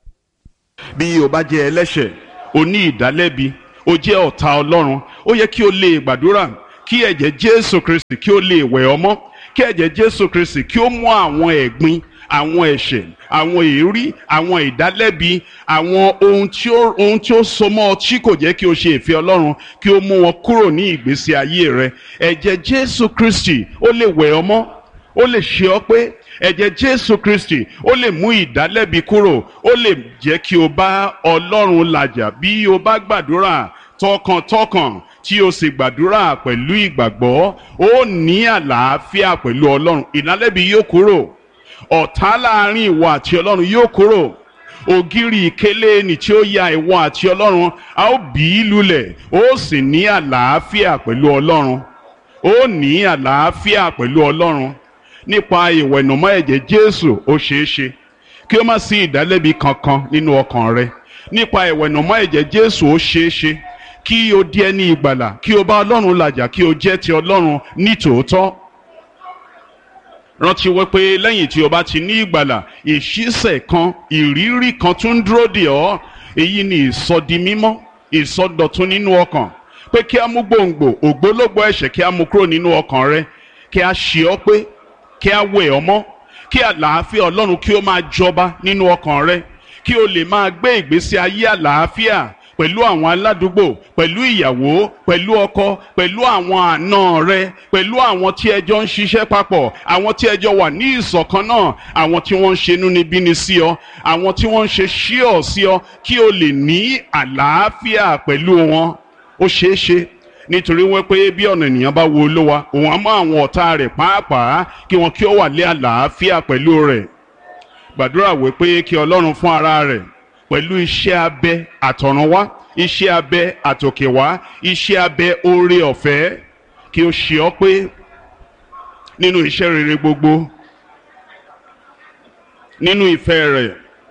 Bí o bá jẹ́ ẹlẹ́ṣẹ̀ o ní ìdálẹ́bi o jẹ́ ọ̀tá Ọlọ́run ó yẹ kí o lè gbàdúrà kí ẹ̀jẹ̀ Jésù Kristi kí o lè wẹ̀ ọ́ mọ́ kí ẹ̀jẹ̀ Jésù Kristi kí ó mú àwọn ẹ̀gbin àwọn ẹ̀ṣẹ̀ àwọn èérí àwọn ìdálẹ́bi àwọn ohun tí ó ohun tí ó so mọ́ ọ tí kò jẹ́ kí o ṣe ìfẹ́ Ọlọ́run kí ó mú wọn kúrò ní ìgbésí ayé rẹ. Ẹ̀jẹ̀ Jésù Kristi ó lè wẹ̀ ọ́ mọ́ ó lè ṣe ọ́ pé ẹ̀jẹ̀ Jésù Kristi ó lè mú ìdálẹ́bi kúrò ó lè jẹ́ kí o bá Ọlọ́run làjà bí o bá gbàdúrà tọkàntọkàn tí o sì gbàdúrà pẹ̀lú ìgbàgbọ́ ó ní àlàáfíà pẹ̀lú Ọlọ́run ìdálẹ́bi yóò kúrò ọ̀tá láàrin ìwọ àti Ọlọ́run yóò kúrò ògiri ìkélé ni tí ó ya ìwọ àti Ọlọ́run a ó bì í lulẹ̀ ó sì ní àlàáfíà pẹ̀lú Ọlọ́run ó ní àlàáfíà pẹ̀lú Ọlọ́run nípa ìwẹ̀nùmọ́ ẹ̀jẹ̀ Jésù ó ṣeé ṣe kí ó má sí ìdálẹ́bi kankan nínú ọkàn rẹ nípa ìwẹ̀nùmọ́ ẹ̀jẹ̀ Jésù ó ṣeé ṣe kí o di ẹni ìgbàlà kí o bá Ọlọ́run làjà kí o jẹ́ ti Ọlọ́run ní tòótọ́. Rántí wípé lẹ́yìn tí o bá ti ní ìgbàlà ìṣísẹ̀ kan ìrírí kan tún dúró dè ọ́ èyí ni ìsọdi mímọ́ ìsọdọ̀tun nínú ọkàn pé kí a mú gbòǹgbò ògbólógbò ẹ̀ṣẹ̀ kí a mú kúrò nínú ọkàn rẹ kí a ṣe ọ́ pé kí a wẹ̀ ọ́ mọ́ kí àlàáfíà Ọlọ́run kí ó máa jọba nínú ọkàn rẹ kí o lè máa gbé ìgbésí ayé àlàáfíà pẹ̀lú àwọn aládùúgbò pẹ̀lú ìyàwó pẹ̀lú ọkọ pẹ̀lú àwọn àna rẹ pẹ̀lú àwọn tí ẹjọ́ ń ṣiṣẹ́ papọ̀ àwọn tí ẹjọ́ wà ní ìṣọ̀kan náà àwọn tí wọ́n ń ṣe inúnibíni sí ọ àwọn tí wọ́n ń ṣe ṣíọ̀ sí ọ kí o lè ní àlàáfíà pẹ̀lú wọn. Ó ṣeé ṣe nítorí wọ́n pé bí ọ̀nà ènìyàn bá wo Olúwa òun á mọ àwọn ọ̀tá rẹ̀ pàápàá kí wọn kí ó wà lé àlàáfíà pẹ̀lú rẹ̀. Gbàdúrà wípé kí Ọlọ́run fún ara rẹ̀ pẹ̀lú iṣẹ́ abẹ àtọ̀runwá iṣẹ́ abẹ àtòkèwá iṣẹ́ abẹ oore ọ̀fẹ́ kí ó ṣe ọ́ pé nínú iṣẹ́ rere gbogbo nínú ìfẹ́ rẹ̀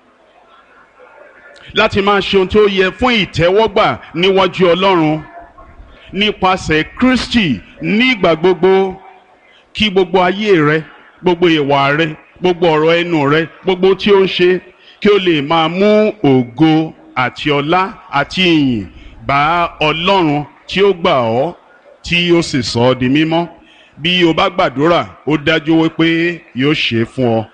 láti máa ṣe ohun tó yẹ fún ìtẹ́wọ́gbà níwájú Ọlọ́run nípasẹ̀ Kristi nígbà gbogbo kí gbogbo ayé rẹ gbogbo ìwà rẹ gbogbo ọ̀rọ̀ ẹnu rẹ gbogbo tí ó ń ṣe kí o lè máa mú ògo àti ọlá àti ìyìn bá Ọlọ́run tí ó gbà ọ́ tí ó sì sọ ọ́ di mímọ́. Bí o bá gbàdúrà ó dájú wípé yóò ṣe é fún ọ